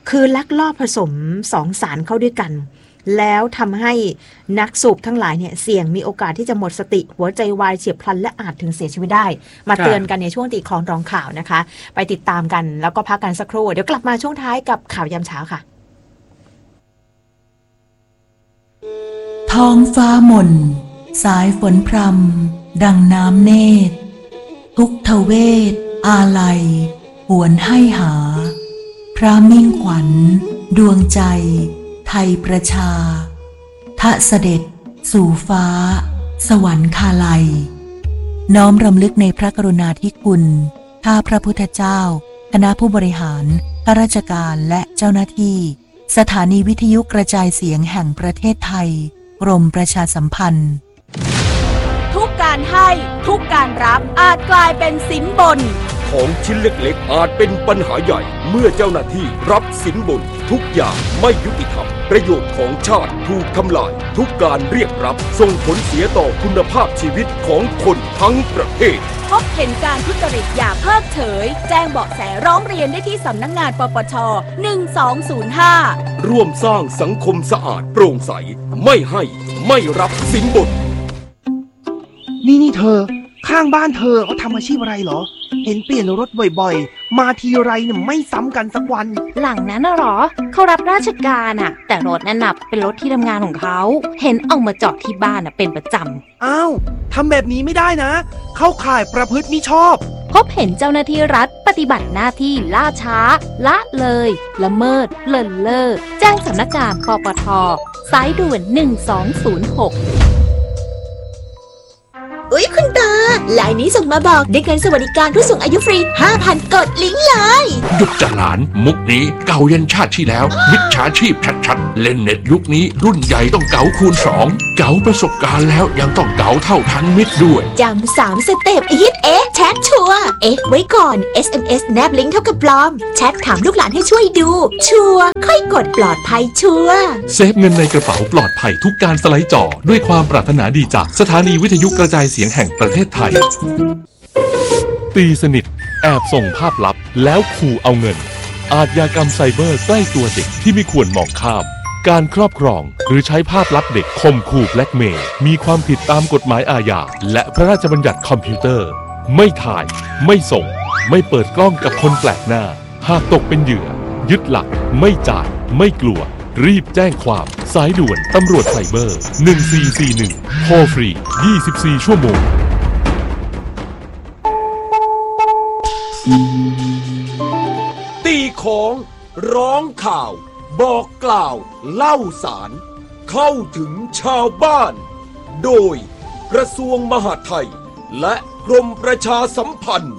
คือลักลอบผสมสองสารเข้าด้วยกันแล้วทำให้นักสูบทั้งหลายเนี่ยเสี่ยงมีโอกาสที่จะหมดสติหัวใจวายเฉียบพลันและอาจถึงเสียชีวิตได้มาเตือนกันในช่วงตีคล้องร้องข่าวนะคะไปติดตามกันแล้วก็พักกันสักครู่เดี๋ยวกลับมาช่วงท้ายกับข่าวยามเช้าค่ะท้องฟ้ามนสายฝนพรำดังน้ำเนตรทุกทเวทอาลัยหวนให้หาพระมิ่งขวัญดวงใจไทยประชาทะเสด็จสู่ฟ้าสวรรคาลัยน้อมรำลึกในพระกรุณาธิคุณข้าพระพุทธเจ้าคณะผู้บริหารข้าราชการและเจ้าหน้าที่สถานีวิทยุกระจายเสียงแห่งประเทศไทยกรมประชาสัมพันธ์ทุกการให้ทุกการรับอาจกลายเป็นสินบนของชิ้นเล็กๆอาจเป็นปัญหาใหญ่เมื่อเจ้าหน้าที่รับสินบนทุกอย่างไม่ยุติธรรมประโยชน์ของชาติถูกทำลายทุกการเรียกรับส่งผลเสียต่อคุณภาพชีวิตของคนทั้งประเทศพบเห็นการทุจริตอย่าเพิกเฉยแจ้งเบาะแสร้องเรียนได้ที่สำนักงานปปชหนึ่งสองศูนย์ห้าร่วมสร้างสังคมสะอาดโปร่งใสไม่ให้ไม่รับสินบนนี่นี่เธอข้างบ้านเธอเขาทำอาชีพอะไรเหรอเห็นเปลี่ยนรถบ่อยๆมาทีไรเนี่ยไม่ซ้ำกันสักวันหลังนั้นน่ะหรอเขารับราชการอะแต่รถนั่นน่ะเป็นรถที่ทำงานของเขาเห็นเอามาจอดที่บ้านอะเป็นประจำอ้าวทำแบบนี้ไม่ได้นะเข้าข่ายประพฤติมิชอบพบเห็นเจ้าหน้าที่รัฐปฏิบัติหน้าที่ล่าช้าละเลยละเมิดเลินเล่อแจ้งสำนักงานปปทสายด่วนหนึ่งสองศูนย์หกอุ๊ยคุณตาไลน์นี้ส่งมาบอกได้เงินสวัสดิการผู้สูงอายุฟรี ห้าพัน กดลิงก์เลยหยุดจะหลานมุกนี้เก่ายันชาติที่แล้วมิจฉาชีพชัดๆเล่นเน็ตยุคนี้รุ่นใหญ่ต้องเก๋าคูณสองเก๋าประสบการณ์แล้วยังต้องเก๋าเท่าทันมิตรด้วยจำสามสเต็ปอีทเอ๊ะแชทชัวร์เอ๊ะไว้ก่อน เอส เอ็ม เอส แนบลิงก์เท่ากับปลอมแชทถามลูกหลานให้ช่วยดูชัวร์ค่อยกดปลอดภัยชัวร์เซฟเงินในกระเป๋าปลอดภัยทุกการสไลด์จอด้วยความปรารถนาดีจากสถานีวิทยุกระจายเสียงแห่งประเทศไทยตีสนิทแอบส่งภาพลับแล้วขู่เอาเงินอาชญากรรมไซเบอร์ใกล้ตัวเด็กที่ไม่ควรมองข้ามการครอบครองหรือใช้ภาพลับเด็กข่มขู่แบล็กเมย์มีความผิดตามกฎหมายอาญาและพระราชบัญญัติคอมพิวเตอร์ไม่ถ่ายไม่ส่งไม่เปิดกล้องกับคนแปลกหน้าหากตกเป็นเหยื่อยึดหลักไม่จ่ายไม่กลัวรีบแจ้งความสายด่วนตำรวจไซเบอร์หนึ่งสี่สี่หนึ่งโทรฟรียี่สิบสี่ชั่วโมงตีของร้องข่าวบอกกล่าวเล่าสารเข้าถึงชาวบ้านโดยกระทรวงมหาดไทยและกรมประชาสัมพันธ์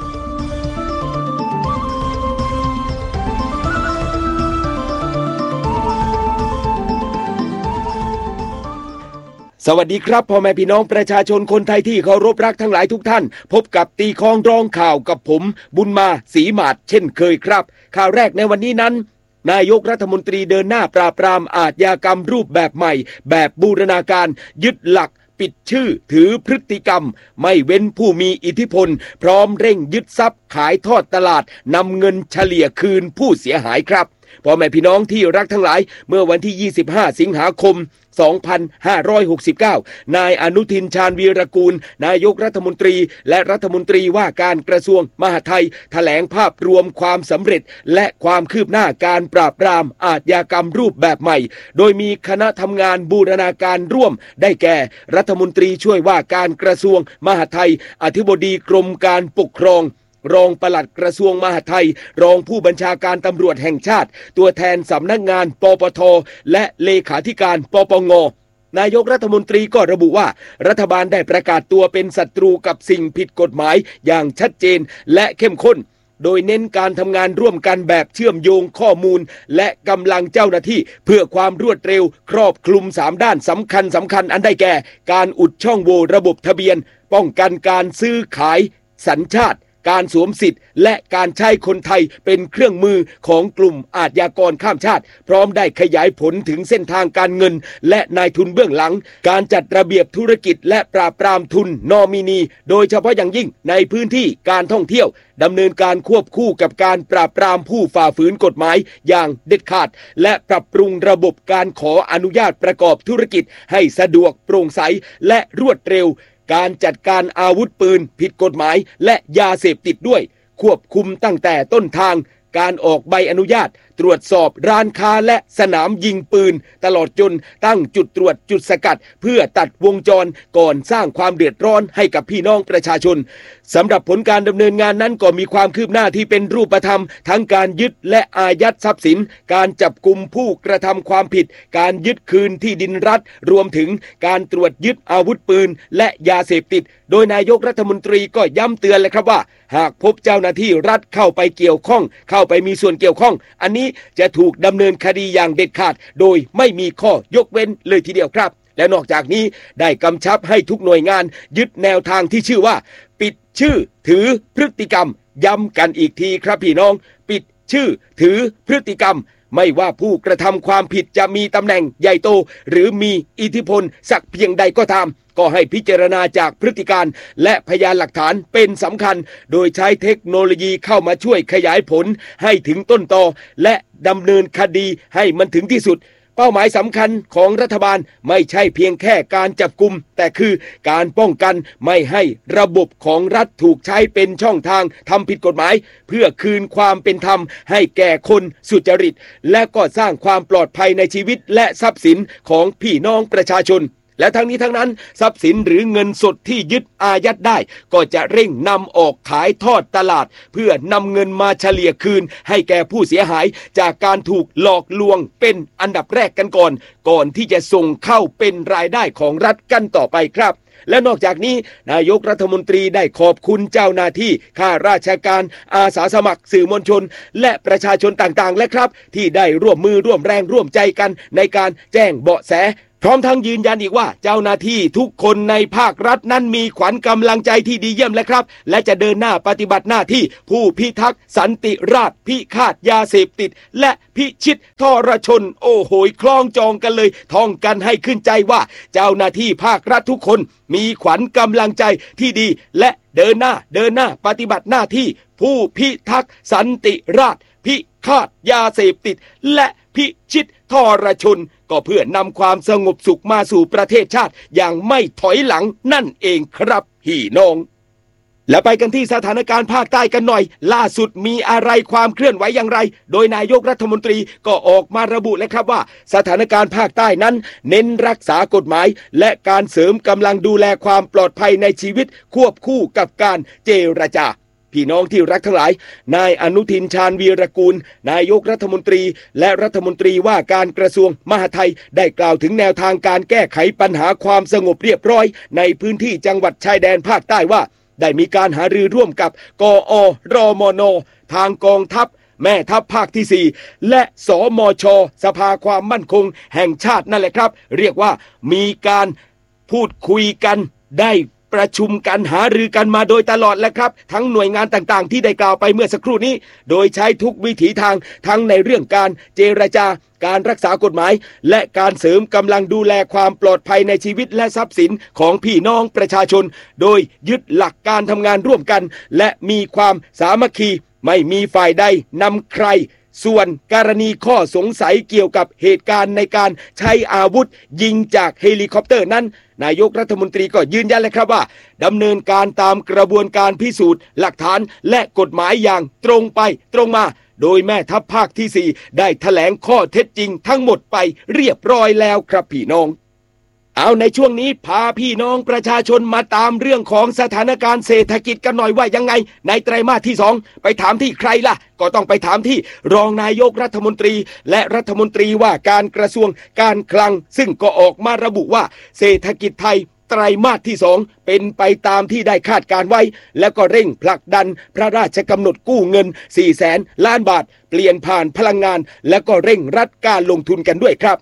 สวัสดีครับพ่อแม่พี่น้องประชาชนคนไทยที่เคารพรักทั้งหลายทุกท่านพบกับตีคองร้องข่าวกับผมบุญมาศรีหมาดเช่นเคยครับข่าวแรกในวันนี้นั้นนายกรัฐมนตรีเดินหน้าปราบปรามอาชญากรรมรูปแบบใหม่แบบบูรณาการยึดหลักปิดชื่อถือพฤติกรรมไม่เว้นผู้มีอิทธิพลพร้อมเร่งยึดทรัพย์ขายทอดตลาดนำเงินเฉลี่ยคืนผู้เสียหายครับพ่อแม่พี่น้องที่รักทั้งหลายเมื่อวันที่ยี่สิบห้าสิงหาคมสองพันห้าร้อยหกสิบเก้านายอนุทินชาญวีรกูลนายกรัฐมนตรีและรัฐมนตรีว่าการกระทรวงมหาดไทยแถลงภาพรวมความสำเร็จและความคืบหน้าการปราบปรามอาชญากรรมรูปแบบใหม่โดยมีคณะทำงานบูรณาการร่วมได้แก่รัฐมนตรีช่วยว่าการกระทรวงมหาดไทยอธิบดีกรมการปกครองรองปลัดกระทรวงมหาดไทยรองผู้บัญชาการตำรวจแห่งชาติตัวแทนสำนักงานปปทและเลขาธิการปปงนายกรัฐมนตรีก็ระบุว่ารัฐบาลได้ประกาศตัวเป็นศัตรูกับสิ่งผิดกฎหมายอย่างชัดเจนและเข้มข้นโดยเน้นการทำงานร่วมกันแบบเชื่อมโยงข้อมูลและกำลังเจ้าหน้าที่เพื่อความรวดเร็วครอบคลุมสามด้านสำคัญสำคัญอันได้แก่การอุดช่องโหว่ระบบทะเบียนป้องกันการซื้อขายสัญชาติการสวมสิทธิ์และการใช้คนไทยเป็นเครื่องมือของกลุ่มอาชญากรข้ามชาติพร้อมได้ขยายผลถึงเส้นทางการเงินและนายทุนเบื้องหลังการจัดระเบียบธุรกิจและปราบปรามทุนนอมินีโดยเฉพาะอย่างยิ่งในพื้นที่การท่องเที่ยวดำเนินการควบคู่กับการปราบปรามผู้ฝ่าฝืนกฎหมายอย่างเด็ดขาดและปรับปรุงระบบการขออนุญาตประกอบธุรกิจให้สะดวกโปร่งใสและรวดเร็วการจัดการอาวุธปืนผิดกฎหมายและยาเสพติดด้วยควบคุมตั้งแต่ต้นทางการออกใบอนุญาตตรวจสอบร้านค้าและสนามยิงปืนตลอดจนตั้งจุดตรวจจุดสกัดเพื่อตัดวงจรก่อนสร้างความเดือดร้อนให้กับพี่น้องประชาชนสำหรับผลการดำเนินงานนั้นก็มีความคืบหน้าที่เป็นรูปธรรมทั้งการยึดและอายัดทรัพย์สินการจับกุมผู้กระทำความผิดการยึดคืนที่ดินรัฐรวมถึงการตรวจยึดอาวุธปืนและยาเสพติดโดยนายกรัฐมนตรีก็ย้ำเตือนเลยครับว่าหากพบเจ้าหน้าที่รัฐเข้าไปเกี่ยวข้องเข้าไปมีส่วนเกี่ยวข้องอันนี้จะถูกดำเนินคดีอย่างเด็ดขาดโดยไม่มีข้อยกเว้นเลยทีเดียวครับและนอกจากนี้ได้กำชับให้ทุกหน่วยงานยึดแนวทางที่ชื่อว่าปิดชื่อถือพฤติกรรมย้ำกันอีกทีครับพี่น้องปิดชื่อถือพฤติกรรมไม่ว่าผู้กระทำความผิดจะมีตำแหน่งใหญ่โตหรือมีอิทธิพลสักเพียงใดก็ตามก็ให้พิจารณาจากพฤติการและพยานหลักฐานเป็นสำคัญโดยใช้เทคโนโลยีเข้ามาช่วยขยายผลให้ถึงต้นตอและดำเนินคดีให้มันถึงที่สุดเป้าหมายสำคัญของรัฐบาลไม่ใช่เพียงแค่การจับกุมแต่คือการป้องกันไม่ให้ระบบของรัฐถูกใช้เป็นช่องทางทำผิดกฎหมายเพื่อคืนความเป็นธรรมให้แก่คนสุจริตและก็สร้างความปลอดภัยในชีวิตและทรัพย์สินของพี่น้องประชาชนและทั้งนี้ทั้งนั้นทรัพย์สินหรือเงินสดที่ยึดอายัดได้ก็จะเร่งนำออกขายทอดตลาดเพื่อนำเงินมาเฉลี่ยคืนให้แก่ผู้เสียหายจากการถูกหลอกลวงเป็นอันดับแรกกันก่อนก่อนที่จะส่งเข้าเป็นรายได้ของรัฐกันต่อไปครับและนอกจากนี้นายกรัฐมนตรีได้ขอบคุณเจ้าหน้าที่ข้าราชการอาสาสมัครสื่อมวลชนและประชาชนต่างๆและครับที่ได้ร่วมมือร่วมแรงร่วมใจกันในการแจ้งเบาะแสพร้อมทั้งยืนยันอีกว่าเจ้าหน้าที่ทุกคนในภาครัฐนั้นมีขวัญกำลังใจที่ดีเยี่ยมและครับและจะเดินหน้าปฏิบัติหน้าที่ผู้พิทักษ์สันติราษฎร์พิฆาตยาเสพติดและพิชิตทรชนโอ้โหคล้องจองกันเลยท่องกันให้ขึ้นใจว่าเจ้าหน้าที่ภาครัฐทุกคนมีขวัญกำลังใจที่ดีและเดินหน้าเดินหน้าปฏิบัติหน้าที่ผู้พิทักษ์สันติราษฎร์พิฆาตยาเสพติดและพิชิตทรชนก็เพื่อนำความสงบสุขมาสู่ประเทศชาติอย่างไม่ถอยหลังนั่นเองครับพี่น้องและไปกันที่สถานการณ์ภาคใต้กันหน่อยล่าสุดมีอะไรความเคลื่อนไหวอย่างไรโดยนายกรัฐมนตรีก็ออกมาระบุเลยครับว่าสถานการณ์ภาคใต้นั้นเน้นรักษากฎหมายและการเสริมกำลังดูแลความปลอดภัยในชีวิตควบคู่กับการเจรจาพี่น้องที่รักทั้งหลายนายอนุทินชาญวีรกูลนายกรัฐมนตรีและรัฐมนตรีว่าการกระทรวงมหาดไทยได้กล่าวถึงแนวทางการแก้ไขปัญหาความสงบเรียบร้อยในพื้นที่จังหวัดชายแดนภาคใต้ว่าได้มีการหารือร่วมกับกอรมนทางกองทัพแม่ทัพภาคที่สี่และสมชสภาความมั่นคงแห่งชาตินั่นแหละครับเรียกว่ามีการพูดคุยกันได้ประชุมกันหารือกันมาโดยตลอดแล้วครับทั้งหน่วยงานต่างๆที่ได้กล่าวไปเมื่อสักครู่นี้โดยใช้ทุกวิถีทางทั้งในเรื่องการเจรจาการรักษากฎหมายและการเสริมกำลังดูแลความปลอดภัยในชีวิตและทรัพย์สินของพี่น้องประชาชนโดยยึดหลักการทำงานร่วมกันและมีความสามัคคีไม่มีฝ่ายใดนำใครส่วนกรณีข้อสงสัยเกี่ยวกับเหตุการณ์ในการใช้อาวุธยิงจากเฮลิคอปเตอร์นั้นนายกรัฐมนตรีก็ยืนยันเลยครับว่าดำเนินการตามกระบวนการพิสูจน์หลักฐานและกฎหมายอย่างตรงไปตรงมาโดยแม่ทัพภาคที่สี่ได้แถลงข้อเท็จจริงทั้งหมดไปเรียบร้อยแล้วครับพี่น้องเอาในช่วงนี้พาพี่น้องประชาชนมาตามเรื่องของสถานการณ์เศรษฐกิจกันหน่อยว่ายังไงในไตรมาสที่สองไปถามที่ใครล่ะก็ต้องไปถามที่รองนายกรัฐมนตรีและรัฐมนตรีว่าการกระทรวงการคลังซึ่งก็ออกมาระบุว่าเศรษฐกิจไทยไตรมาสที่สองเป็นไปตามที่ได้คาดการไว้แล้วก็เร่งผลักดันพระราชกำหนดกู้เงินสี่แสนล้านบาทเปลี่ยนผ่านพลังงานและก็เร่งรัดการลงทุนกันด้วยครับ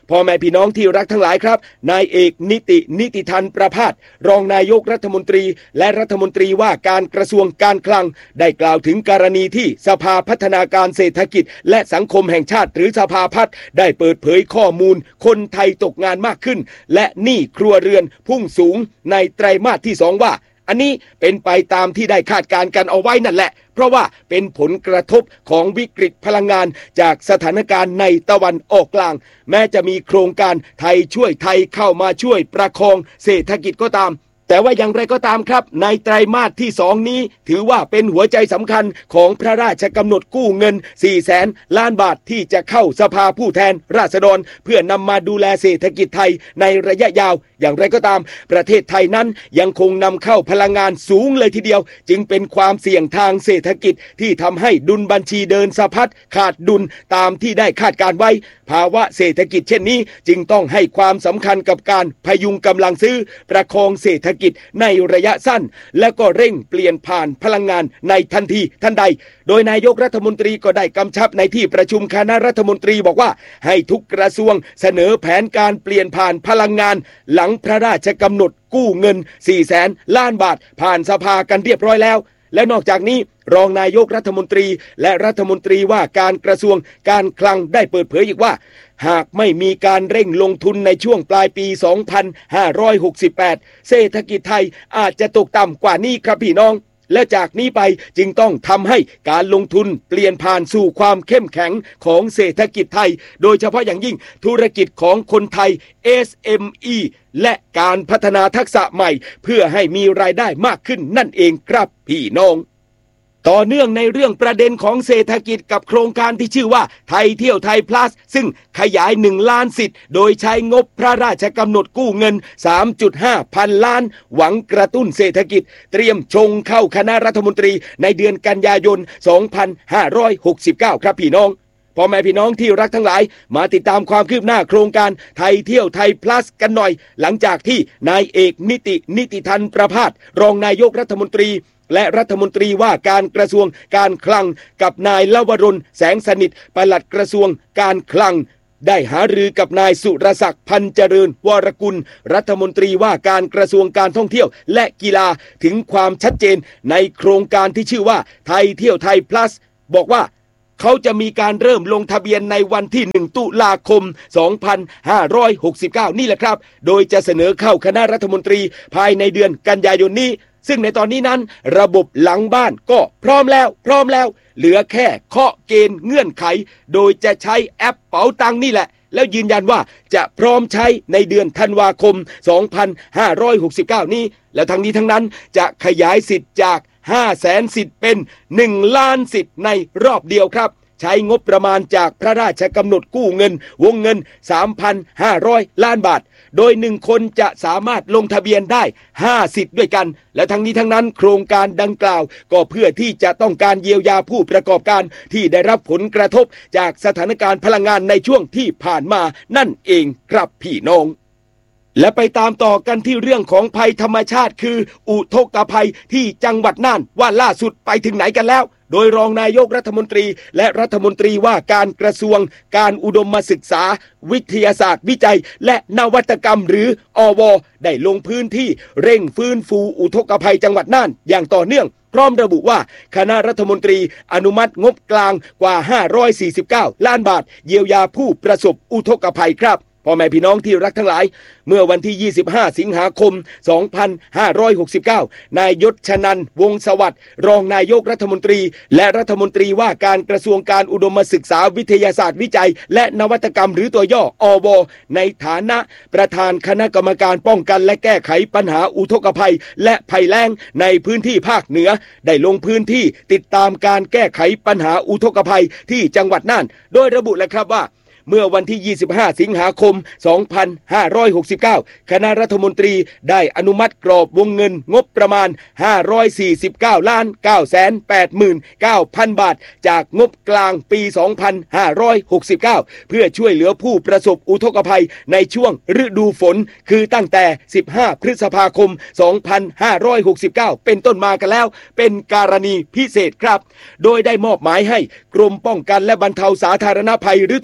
พ่อแม่พี่น้องที่รักทั้งหลายครับนายเอกนิตินิติธันประภาสรองนายกรัฐมนตรีและรัฐมนตรีว่าการกระทรวงการคลังได้กล่าวถึงกรณีที่สภาพัฒนาการเศรษฐกิจและสังคมแห่งชาติหรือสภาพัฒน์ได้เปิดเผยข้อมูลคนไทยตกงานมากขึ้นและหนี้ครัวเรือนพุ่งสูงในไตรมาสที่สองว่าอันนี้เป็นไปตามที่ได้คาดการณ์กันเอาไว้นั่นแหละเพราะว่าเป็นผลกระทบของวิกฤตพลังงานจากสถานการณ์ในตะวันออกกลางแม้จะมีโครงการไทยช่วยไทยเข้ามาช่วยประคองเศรษฐกิจก็ตามแต่ว่าอย่างไรก็ตามครับในไตรมาสที่สองนี้ถือว่าเป็นหัวใจสำคัญของพระราชกำหนดกู้เงินสี่แสนล้านบาทที่จะเข้าสภาผู้แทนราษฎรเพื่อนำมาดูแลเศรษฐกิจไทยในระยะยาวอย่างไรก็ตามประเทศไทยนั้นยังคงนำเข้าพลังงานสูงเลยทีเดียวจึงเป็นความเสี่ยงทางเศรษฐกิจที่ทำให้ดุลบัญชีเดินสะพัดขาดดุลตามที่ได้คาดการไว้ภาวะเศรษฐกิจเช่นนี้จึงต้องให้ความสำคัญกับการพยุงกำลังซื้อประคองเศรษฐกิจในระยะสั้นและก็เร่งเปลี่ยนผ่านพลังงานในทันทีทันใดโดยนายกรัฐมนตรีก็ได้กำชับในที่ประชุมคณะรัฐมนตรีบอกว่าให้ทุกกระทรวงเสนอแผนการเปลี่ยนผ่านพลังงานหลังพระราชกำหนดกู้เงินสี่แสนล้านบาทผ่านสภากันเรียบร้อยแล้วและนอกจากนี้รองนายกรัฐมนตรีและรัฐมนตรีว่าการกระทรวงการคลังได้เปิดเผยอีกว่าหากไม่มีการเร่งลงทุนในช่วงปลายปี สองพันห้าร้อยหกสิบแปด เศรษฐกิจไทยอาจจะตกต่ำกว่านี้ครับพี่น้องและจากนี้ไปจึงต้องทำให้การลงทุนเปลี่ยนผ่านสู่ความเข้มแข็งของเศรษฐกิจไทยโดยเฉพาะอย่างยิ่งธุรกิจของคนไทย เอส เอ็ม อี และการพัฒนาทักษะใหม่เพื่อให้มีรายได้มากขึ้นนั่นเองครับพี่น้องต่อเนื่องในเรื่องประเด็นของเศรษฐกิจกับโครงการที่ชื่อว่าไทยเที่ยวไทย plus ซึ่งขยายหนึ่งล้านสิทธิ์โดยใช้งบพระราชกำหนดกู้เงิน สามจุดห้า พันล้านหวังกระตุ้นเศรษฐกิจเตรียมชงเข้าคณะรัฐมนตรีในเดือนกันยายน สองพันห้าร้อยหกสิบเก้า ครับพี่น้องพ่อแม่พี่น้องที่รักทั้งหลายมาติดตามความคืบหน้าโครงการไทยเที่ยวไทย plus กันหน่อยหลังจากที่นายเอกนิตินิติธันประภาสรองนายกรัฐมนตรีและรัฐมนตรีว่าการกระทรวงการคลังกับนายลวรนแสงสนิทปลัดกระทรวงการคลังได้หารือกับนายสุรศักดิ์พันเจริญวรกุลรัฐมนตรีว่าการกระทรวงการท่องเที่ยวและกีฬาถึงความชัดเจนในโครงการที่ชื่อว่าไทยเที่ยวไทย plus บอกว่าเขาจะมีการเริ่มลงทะเบียนในวันที่หนึ่งตุลาคมสองพันห้าร้อยหกสิบเก้านี่แหละครับโดยจะเสนอเข้าคณะรัฐมนตรีภายในเดือนกันยายนนี้ซึ่งในตอนนี้นั้นระบบหลังบ้านก็พร้อมแล้วพร้อมแล้วเหลือแค่เคาะเกณฑ์เงื่อนไขโดยจะใช้แอปเป๋าตังนี่แหละแล้วยืนยันว่าจะพร้อมใช้ในเดือนธันวาคมสองพันห้าร้อยหกสิบเก้านี้และทั้งนี้ทั้งนั้นจะขยายสิทธิ์จากห้าแสนสิทธิ์เป็นหนึ่งล้านสิทธิ์ในรอบเดียวครับใช้งบประมาณจากพระราชกำหนดกู้เงินวงเงิน สามพันห้าร้อย ล้านบาทโดยหนึ่งคนจะสามารถลงทะเบียนได้ห้าสิทธิ์ด้วยกันและทั้งนี้ทั้งนั้นโครงการดังกล่าวก็เพื่อที่จะต้องการเยียวยาผู้ประกอบการที่ได้รับผลกระทบจากสถานการณ์พลังงานในช่วงที่ผ่านมานั่นเองครับพี่น้องและไปตามต่อกันที่เรื่องของภัยธรรมชาติคืออุทกภัยที่จังหวัดน่านว่าล่าสุดไปถึงไหนกันแล้วโดยรองนายกรัฐมนตรีและรัฐมนตรีว่าการกระทรวงการอุดมศึกษาวิทยาศาสตร์วิจัยและนวัตกรรมหรืออวได้ลงพื้นที่เร่งฟื้นฟูอุทกภัยจังหวัดน่านอย่างต่อเนื่องพร้อมระบุว่าคณะรัฐมนตรีอนุมัติงบกลางกว่าห้าร้อยสี่สิบเก้าล้านบาทเยียวยาผู้ประสบอุทกภัยครับพ่อแม่พี่น้องที่รักทั้งหลายเมื่อวันที่ยี่สิบห้าสิงหาคมสองพันห้าร้อยหกสิบเก้านายยศชนันท์วงศ์สวัสดิ์รองนายกรัฐมนตรีและรัฐมนตรีว่าการกระทรวงการอุดมศึกษาวิทยาศาสตร์วิจัยและนวัตกรรมหรือตัวย่ออวในฐานะประธานคณะกรรมการป้องกันและแก้ไขปัญหาอุทกภัยและภัยแล้งในพื้นที่ภาคเหนือได้ลงพื้นที่ติดตามการแก้ไขปัญหาอุทกภัยที่จังหวัดน่านโดยระบุเลยครับว่าเมื่อวันที่ยี่สิบห้าสิงหาคมสองพันห้าร้อยหกสิบเก้าคณะรัฐมนตรีได้อนุมัติกรอบวงเงินงบประมาณห้าร้อยสี่สิบเก้าล้านเก้าแสนแปดหมื่นเก้าพันบาทจากงบกลางปีสองพันห้าร้อยหกสิบเก้าเพื่อช่วยเหลือผู้ประสบอุทกภัยในช่วงฤดูฝนคือตั้งแต่สิบห้าพฤษภาคมสองพันห้าร้อยหกสิบเก้าเป็นต้นมากันแล้วเป็นกรณีพิเศษครับโดยได้มอบหมายให้กรมป้องกันและบรรเทาสาธารณภัยหรือตัวย่อป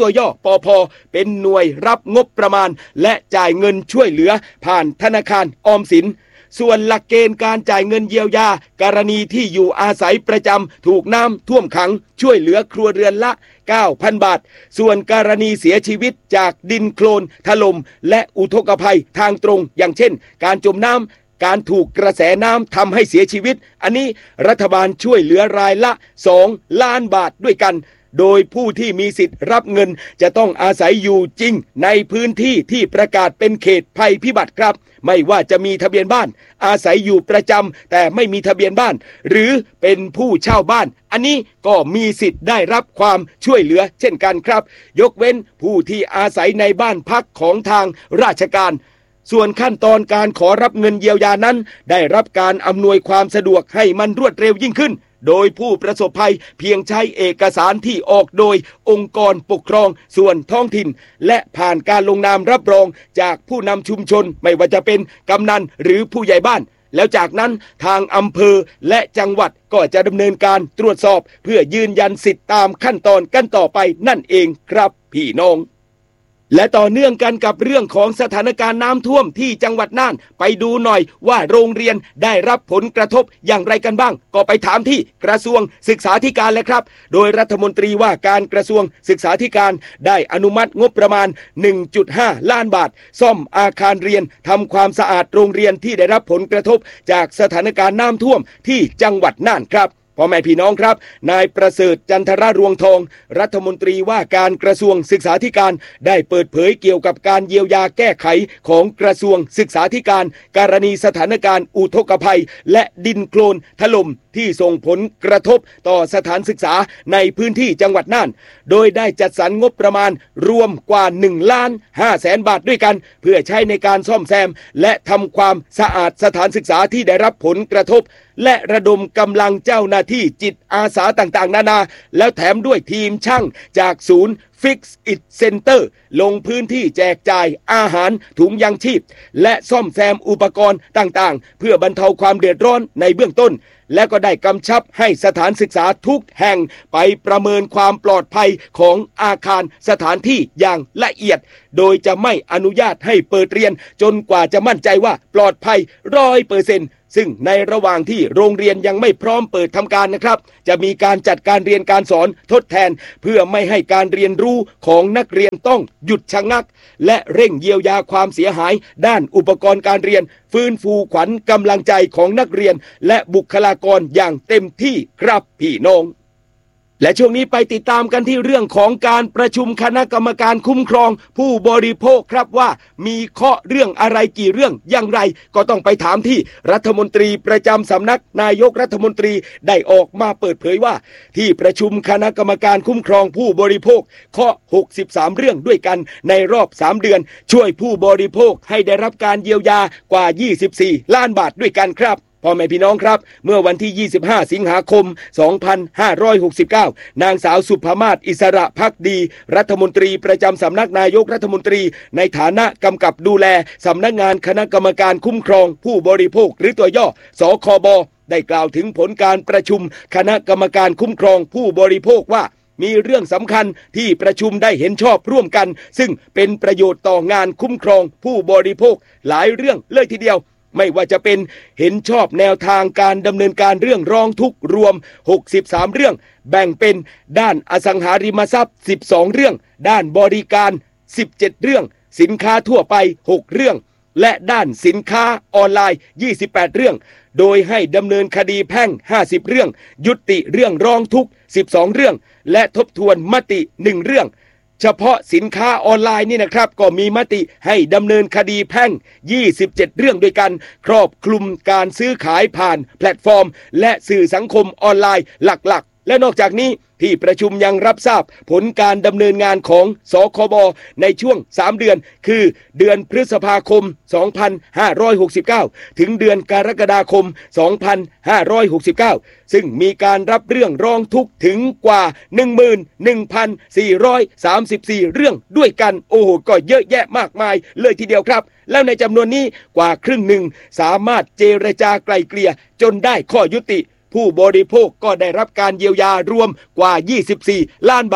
ภ.เป็นหน่วยรับงบประมาณและจ่ายเงินช่วยเหลือผ่านธนาคารออมสินส่วนหลักเกณฑ์การจ่ายเงินเยียวยากรณีที่อยู่อาศัยประจำถูกน้ำท่วมขังช่วยเหลือครัวเรือนละ เก้าพัน บาทส่วนกรณีเสียชีวิตจากดินโคลนถล่มและอุทกภัยทางตรงอย่างเช่นการจมน้ำการถูกกระแสน้ำทำให้เสียชีวิตอันนี้รัฐบาลช่วยเหลือรายละสองล้านบาทด้วยกันโดยผู้ที่มีสิทธิ์รับเงินจะต้องอาศัยอยู่จริงในพื้นที่ที่ประกาศเป็นเขตภัยพิบัติครับไม่ว่าจะมีทะเบียนบ้านอาศัยอยู่ประจำแต่ไม่มีทะเบียนบ้านหรือเป็นผู้เช่าบ้านอันนี้ก็มีสิทธิ์ได้รับความช่วยเหลือเช่นกันครับยกเว้นผู้ที่อาศัยในบ้านพักของทางราชการส่วนขั้นตอนการขอรับเงินเยียวยานั้นได้รับการอำนวยความสะดวกให้มันรวดเร็วยิ่งขึ้นโดยผู้ประสบภัยเพียงใช้เอกสารที่ออกโดยองค์กรปกครองส่วนท้องถิ่นและผ่านการลงนามรับรองจากผู้นำชุมชนไม่ว่าจะเป็นกำนันหรือผู้ใหญ่บ้านแล้วจากนั้นทางอำเภอและจังหวัดก็จะดำเนินการตรวจสอบเพื่อยืนยันสิทธิตามขั้นตอนกันต่อไปนั่นเองครับพี่น้องและต่อเนื่องกันกับเรื่องของสถานการณ์น้ำท่วมที่จังหวัดน่านไปดูหน่อยว่าโรงเรียนได้รับผลกระทบอย่างไรกันบ้างก็ไปถามที่กระทรวงศึกษาธิการเลยครับโดยรัฐมนตรีว่าการกระทรวงศึกษาธิการได้อนุมัติงบประมาณ หนึ่งจุดห้า ล้านบาทซ่อมอาคารเรียนทำความสะอาดโรงเรียนที่ได้รับผลกระทบจากสถานการณ์น้ำท่วมที่จังหวัดน่านครับพ่อแม่พี่น้องครับนายประเสริฐจันทรรวงทองรัฐมนตรีว่าการกระทรวงศึกษาธิการได้เปิดเผยเกี่ยวกับการเยียวยาแก้ไขของกระทรวงศึกษาธิการกรณีสถานการณ์อุทกภัยและดินโคลนถล่มที่ส่งผลกระทบต่อสถานศึกษาในพื้นที่จังหวัดน่านโดยได้จัดสรรงบประมาณรวมกว่าหนึ่งล้านห้าแสนบาทด้วยกันเพื่อใช้ในการซ่อมแซมและทำความสะอาดสถานศึกษาที่ได้รับผลกระทบและระดมกำลังเจ้าหน้าที่จิตอาสาต่างๆนานาแล้วแถมด้วยทีมช่างจากศูนย์ Fix It Center ลงพื้นที่แจกจ่ายอาหารถุงยางชีพและซ่อมแซมอุปกรณ์ต่างๆเพื่อบรรเทาความเดือดร้อนในเบื้องต้นและก็ได้กำชับให้สถานศึกษาทุกแห่งไปประเมินความปลอดภัยของอาคารสถานที่อย่างละเอียดโดยจะไม่อนุญาตให้เปิดเรียนจนกว่าจะมั่นใจว่าปลอดภัย ร้อยเปอร์เซ็นต์ซึ่งในระหว่างที่โรงเรียนยังไม่พร้อมเปิดทำการนะครับจะมีการจัดการเรียนการสอนทดแทนเพื่อไม่ให้การเรียนรู้ของนักเรียนต้องหยุดชะงักและเร่งเยียวยาความเสียหายด้านอุปกรณ์การเรียนฟื้นฟูขวัญกำลังใจของนักเรียนและบุคลากรอย่างเต็มที่ครับพี่น้องและช่วงนี้ไปติดตามกันที่เรื่องของการประชุมคณะกรรมการคุ้มครองผู้บริโภคครับว่ามีข้อเรื่องอะไรกี่เรื่องอย่างไรก็ต้องไปถามที่รัฐมนตรีประจำสำนักนายกรัฐมนตรีได้ออกมาเปิดเผยว่าที่ประชุมคณะกรรมการคุ้มครองผู้บริโภคข้อหกสิบสามเรื่องด้วยกันในรอบสามเดือนช่วยผู้บริโภคให้ได้รับการเยียวยากว่ายี่สิบสี่ล้านบาทด้วยกันครับพ่อแม่พี่น้องครับเมื่อวันที่ยี่สิบห้าสิงหาคมสองพันห้าร้อยหกสิบเก้านางสาวสุภมาศอิสระภักดีรัฐมนตรีประจำสำนักนายกรัฐมนตรีในฐานะกำกับดูแลสำนักงานคณะกรรมการคุ้มครองผู้บริโภคหรือตัวย่อสคบได้กล่าวถึงผลการประชุมคณะกรรมการคุ้มครองผู้บริโภคว่ามีเรื่องสำคัญที่ประชุมได้เห็นชอบร่วมกันซึ่งเป็นประโยชน์ต่องานคุ้มครองผู้บริโภคหลายเรื่องเลยทีเดียวไม่ว่าจะเป็นเห็นชอบแนวทางการดำเนินการเรื่องร้องทุกข์รวมหกสิบสามเรื่องแบ่งเป็นด้านอสังหาริมทรัพย์สิบสองเรื่องด้านบริการสิบเจ็ดเรื่องสินค้าทั่วไปหกเรื่องและด้านสินค้าออนไลน์ยี่สิบแปดเรื่องโดยให้ดำเนินคดีแพ่งห้าสิบเรื่องยุติเรื่องร้องทุกข์สิบสองเรื่องและทบทวนมติหนึ่งเรื่องเฉพาะสินค้าออนไลน์นี่นะครับก็มีมติให้ดำเนินคดีแพ่งยี่สิบเจ็ดเรื่องด้วยกันครอบคลุมการซื้อขายผ่านแพลตฟอร์มและสื่อสังคมออนไลน์หลักๆและนอกจากนี้ที่ประชุมยังรับทราบผลการดำเนินงานของสคบในช่วงสามเดือนคือเดือนพฤษภาคมสองพันห้าร้อยหกสิบเก้าถึงเดือนกรกฎาคมสองพันห้าร้อยหกสิบเก้าซึ่งมีการรับเรื่องร้องทุกข์ถึงกว่า หนึ่งหมื่นหนึ่งพันสี่ร้อยสามสิบสี่ เรื่องด้วยกันโอ้โหก็เยอะแยะมากมายเลยทีเดียวครับแล้วในจำนวนนี้กว่าครึ่งหนึ่งสามารถเจรจาไกล่เกลี่ยจนได้ข้อยุติผู้บริโภคก็ได้รับการเยียวยารวมกว่ายี่สิบสี่ล้านบาท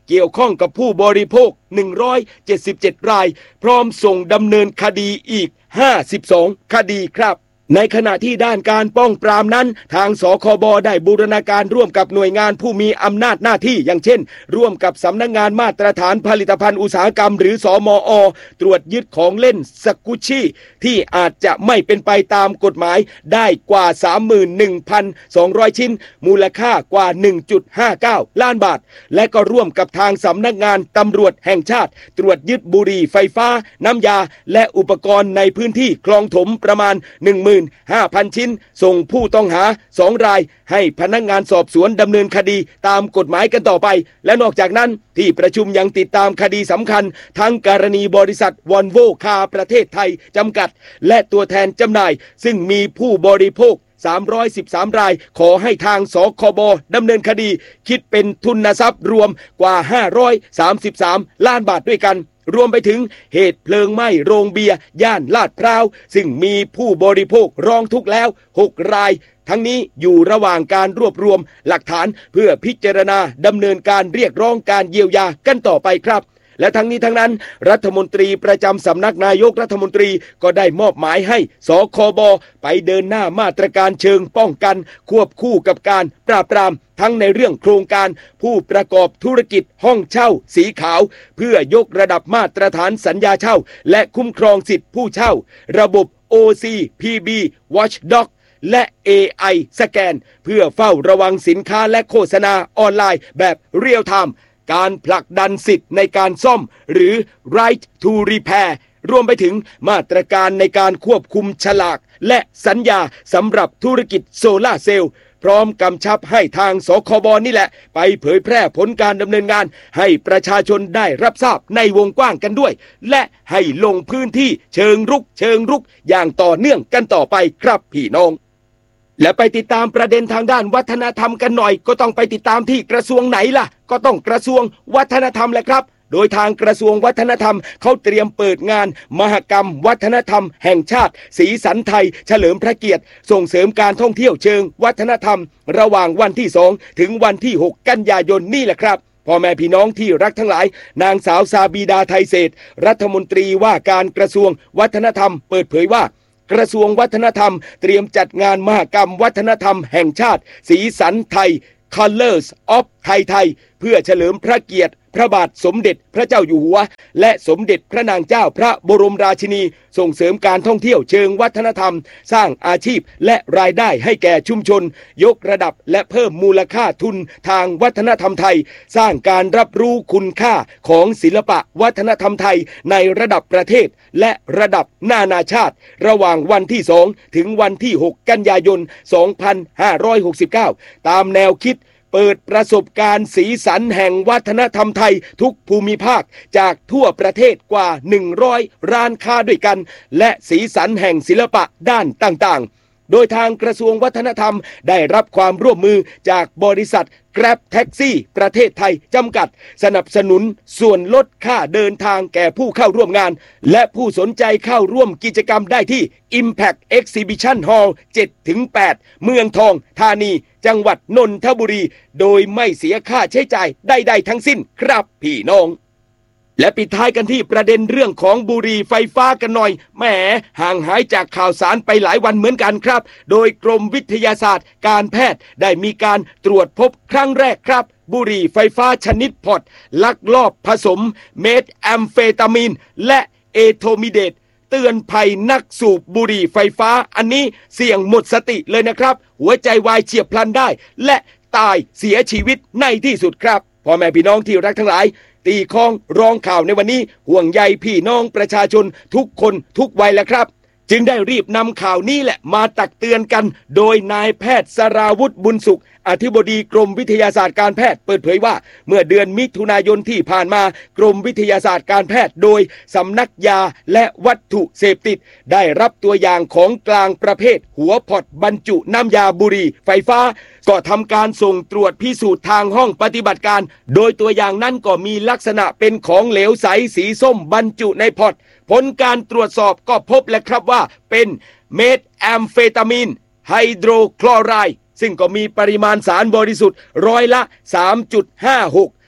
เกี่ยวข้องกับผู้บริโภคหนึ่งร้อยเจ็ดสิบเจ็ดรายพร้อมส่งดำเนินคดีอีกห้าสิบสองคดีครับในขณะที่ด้านการป้องปรามนั้นทางสคบได้บูรณาการร่วมกับหน่วยงานผู้มีอำนาจหน้าที่อย่างเช่นร่วมกับสำนักงานมาตรฐานผลิตภัณฑ์อุตสาหกรรมหรือสมอ.ตรวจยึดของเล่นสกุชชี่ที่อาจจะไม่เป็นไปตามกฎหมายได้กว่า สามหมื่นหนึ่งพันสองร้อย ชิ้นมูลค่ากว่า หนึ่งจุดห้าเก้า ล้านบาทและก็ร่วมกับทางสำนักงานตำรวจแห่งชาติตรวจยึดบุหรี่ไฟฟ้าน้ำยาและอุปกรณ์ในพื้นที่คลองถมประมาณ หนึ่งหมื่นห้าพัน ชิ้นส่งผู้ต้องหาสองรายให้พนักงานสอบสวนดำเนินคดีตามกฎหมายกันต่อไปและนอกจากนั้นที่ประชุมยังติดตามคดีสำคัญทั้งกรณีบริษัทวอลโวคาร์ประเทศไทยจำกัดและตัวแทนจำหน่ายซึ่งมีผู้บริโภคสามร้อยสิบสามรายขอให้ทางสคบดำเนินคดีคิดเป็นทุนทรัพย์รวมกว่าห้าร้อยสามสิบสามล้านบาทด้วยกันรวมไปถึงเหตุเพลิงไหม้โรงเบียร์ย่านลาดพร้าวซึ่งมีผู้บริโภคร้องทุกข์แล้วหกรายทั้งนี้อยู่ระหว่างการรวบรวมหลักฐานเพื่อพิจารณาดำเนินการเรียกร้องการเยียวยากันต่อไปครับและทั้งนี้ทั้งนั้นรัฐมนตรีประจำสำนักนายกรัฐมนตรีก็ได้มอบหมายให้สคบไปเดินหน้ามาตรการเชิงป้องกันควบคู่กับการปราบปรามทั้งในเรื่องโครงการผู้ประกอบธุรกิจห้องเช่าสีขาวเพื่อยกระดับมาตรฐานสัญญาเช่าและคุ้มครองสิทธิผู้เช่าระบบ โอ ซี พี บี Watchdog และ เอ ไอ สแกนเพื่อเฝ้าระวังสินค้าและโฆษณาออนไลน์แบบเรียลไทม์การผลักดันสิทธิ์ในการซ่อมหรือ Right to Repair รวมไปถึงมาตรการในการควบคุมฉลากและสัญญาสำหรับธุรกิจโซล่าเซลล์พร้อมกำชับให้ทางสคบนี่แหละไปเผยแพร่ผลการดำเนินงานให้ประชาชนได้รับทราบในวงกว้างกันด้วยและให้ลงพื้นที่เชิงรุกเชิงรุกอย่างต่อเนื่องกันต่อไปครับพี่น้องและไปติดตามประเด็นทางด้านวัฒนธรรมกันหน่อยก็ต้องไปติดตามที่กระทรวงไหนล่ะก็ต้องกระทรวงวัฒนธรรมแหละครับโดยทางกระทรวงวัฒนธรรมเขาเตรียมเปิดงานมหกรรมวัฒนธรรมแห่งชาติสีสันไทยเฉลิมพระเกียรติส่งเสริมการท่องเที่ยวเชิงวัฒนธรรมระหว่างวันที่สองถึงวันที่หกกันยายนนี่แหละครับพ่อแม่พี่น้องที่รักทั้งหลายนางสาวซาบีดาไทยเศรษฐ์รัฐมนตรีว่าการกระทรวงวัฒนธรรมเปิดเผยว่ากระทรวงวัฒนธรรมเตรียมจัดงานมหกรรมวัฒนธรรมแห่งชาติสีสันไทย Colors of ไทยไทยเพื่อเฉลิมพระเกียรติพระบาทสมเด็จพระเจ้าอยู่หัวและสมเด็จพระนางเจ้าพระบรมราชินีส่งเสริมการท่องเที่ยวเชิงวัฒนธรรมสร้างอาชีพและรายได้ให้แก่ชุมชนยกระดับและเพิ่มมูลค่าทุนทางวัฒนธรรมไทยสร้างการรับรู้คุณค่าของศิลปะวัฒนธรรมไทยในระดับประเทศและระดับนานาชาติระหว่างวันที่สองถึงวันที่หกกันยายนสองพันห้าร้อยหกสิบเก้าตามแนวคิดเปิดประสบการณ์สีสันแห่งวัฒนธรรมไทยทุกภูมิภาคจากทั่วประเทศกว่าหนึ่งร้อยร้านค้าด้วยกันและสีสันแห่งศิลปะด้านต่างๆโดยทางกระทรวงวัฒนธรรมได้รับความร่วมมือจากบริษัท Grab Taxi ประเทศไทยจำกัดสนับสนุนส่วนลดค่าเดินทางแก่ผู้เข้าร่วมงานและผู้สนใจเข้าร่วมกิจกรรมได้ที่ Impact Exhibition Hall เจ็ดถึงแปด เมืองทองธานีจังหวัดนนทบุรีโดยไม่เสียค่าใช้จ่ายใดๆทั้งสิ้นครับพี่น้องและปิดท้ายกันที่ประเด็นเรื่องของบุหรี่ไฟฟ้ากันหน่อยแหมห่างหายจากข่าวสารไปหลายวันเหมือนกันครับโดยกรมวิทยาศาสตร์การแพทย์ได้มีการตรวจพบครั้งแรกครับบุหรี่ไฟฟ้าชนิดพอดลักลอบผสมเมทแอมเฟตามีนและเอโทมิเดตเตือนภัยนักสูบบุหรี่ไฟฟ้าอันนี้เสี่ยงหมดสติเลยนะครับหัวใจวายเฉียบพลันได้และตายเสียชีวิตในที่สุดครับพ่อแม่พี่น้องที่รักทั้งหลายตีคองร้องข่าวในวันนี้ห่วงใยพี่น้องประชาชนทุกคนทุกวัยแล้วครับจึงได้รีบนำข่าวนี้แหละมาตักเตือนกันโดยนายแพทย์สราวุธบุญสุขอธิบดีกรมวิทยาศาสตร์การแพทย์เปิดเผยว่าเมื่อเดือนมิถุนายนที่ผ่านมากรมวิทยาศาสตร์การแพทย์โดยสำนักยาและวัตถุเสพติดได้รับตัวอย่างของกลางประเภทหัวพอดบรรจุน้ำยาบุหรี่ไฟฟ้าก็ทำการส่งตรวจพิสูจน์ทางห้องปฏิบัติการโดยตัวอย่างนั้นก็มีลักษณะเป็นของเหลวใสสีส้มบรรจุในพอดผลการตรวจสอบก็พบแล้วครับว่าเป็นเมทแอมเฟตามีนไฮโดรคลอไรด์ซึ่งก็มีปริมาณสารบริสุทธิ์ร้อยละ สามจุดห้าหก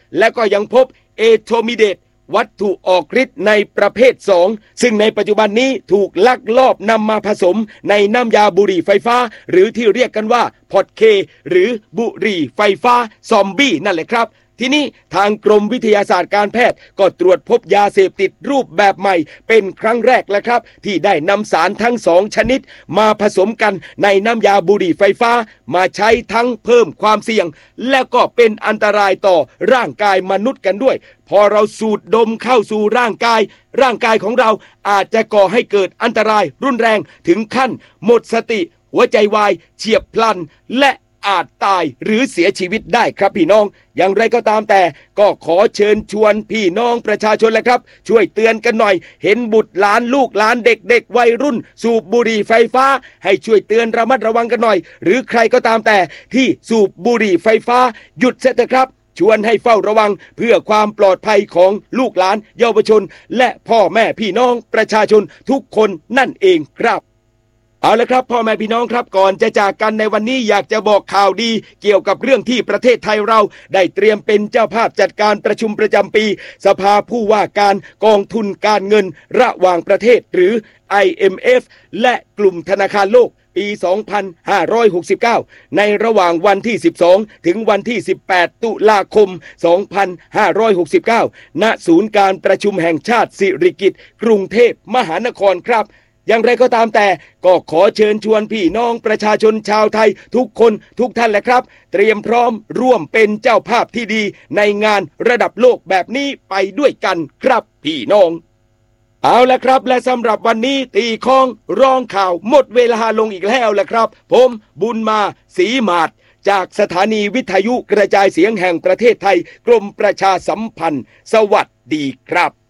และก็ยังพบเอโทมิเดตวัตถุออกฤทธิ์ในประเภทสองซึ่งในปัจจุบันนี้ถูกลักลอบนำมาผสมในน้ำยาบุหรี่ไฟฟ้าหรือที่เรียกกันว่าพอดเคหรือบุหรี่ไฟฟ้าซอมบี้นั่นแหละครับทีนี้ทางกรมวิทยาศาสตร์การแพทย์ก็ตรวจพบยาเสพติดรูปแบบใหม่เป็นครั้งแรกแล้วครับที่ได้นำสารทั้งสองชนิดมาผสมกันในน้ำยาบุหรี่ไฟฟ้ามาใช้ทั้งเพิ่มความเสี่ยงและก็เป็นอันตรายต่อร่างกายมนุษย์กันด้วยพอเราสูดดมเข้าสู่ร่างกายร่างกายของเราอาจจะก่อให้เกิดอันตรายรุนแรงถึงขั้นหมดสติหัวใจวายเฉียบพลันและอาจตายหรือเสียชีวิตได้ครับพี่น้องอย่างไรก็ตามแต่ก็ขอเชิญชวนพี่น้องประชาชนแหละครับช่วยเตือนกันหน่อยเห็นบุตรหลานลูกหลานเด็กๆวัยรุ่นสูบบุหรี่ไฟฟ้าให้ช่วยเตือนระมัดระวังกันหน่อยหรือใครก็ตามแต่ที่สูบบุหรี่ไฟฟ้าหยุดเสียเถอะครับชวนให้เฝ้าระวังเพื่อความปลอดภัยของลูกหลานเยาวชนและพ่อแม่พี่น้องประชาชนทุกคนนั่นเองครับเอาละครับพ่อแม่พี่น้องครับก่อนจะจากกันในวันนี้อยากจะบอกข่าวดีเกี่ยวกับเรื่องที่ประเทศไทยเราได้เตรียมเป็นเจ้าภาพจัดการประชุมประจำปีสภาผู้ว่าการกองทุนการเงินระหว่างประเทศหรือ ไอ เอ็ม เอฟ และกลุ่มธนาคารโลกปี สองพันห้าร้อยหกสิบเก้า ในระหว่างวันที่ สิบสอง ถึงวันที่ สิบแปด ตุลาคม สองพันห้าร้อยหกสิบเก้า ณ ศูนย์การประชุมแห่งชาติสิริกิติ์กรุงเทพมหานครครับอย่างไรก็ตามแต่ก็ขอเชิญชวนพี่น้องประชาชนชาวไทยทุกคนทุกท่านแหละครับเตรียมพร้อมร่วมเป็นเจ้าภาพที่ดีในงานระดับโลกแบบนี้ไปด้วยกันครับพี่น้องเอาละครับและสำหรับวันนี้ตีข้องร้องข่าวหมดเวลาลงอีกแล้วแหละครับผมบุญมาศรีมาศจากสถานีวิทยุกระจายเสียงแห่งประเทศไทยกรมประชาสัมพันธ์สวัสดีครับ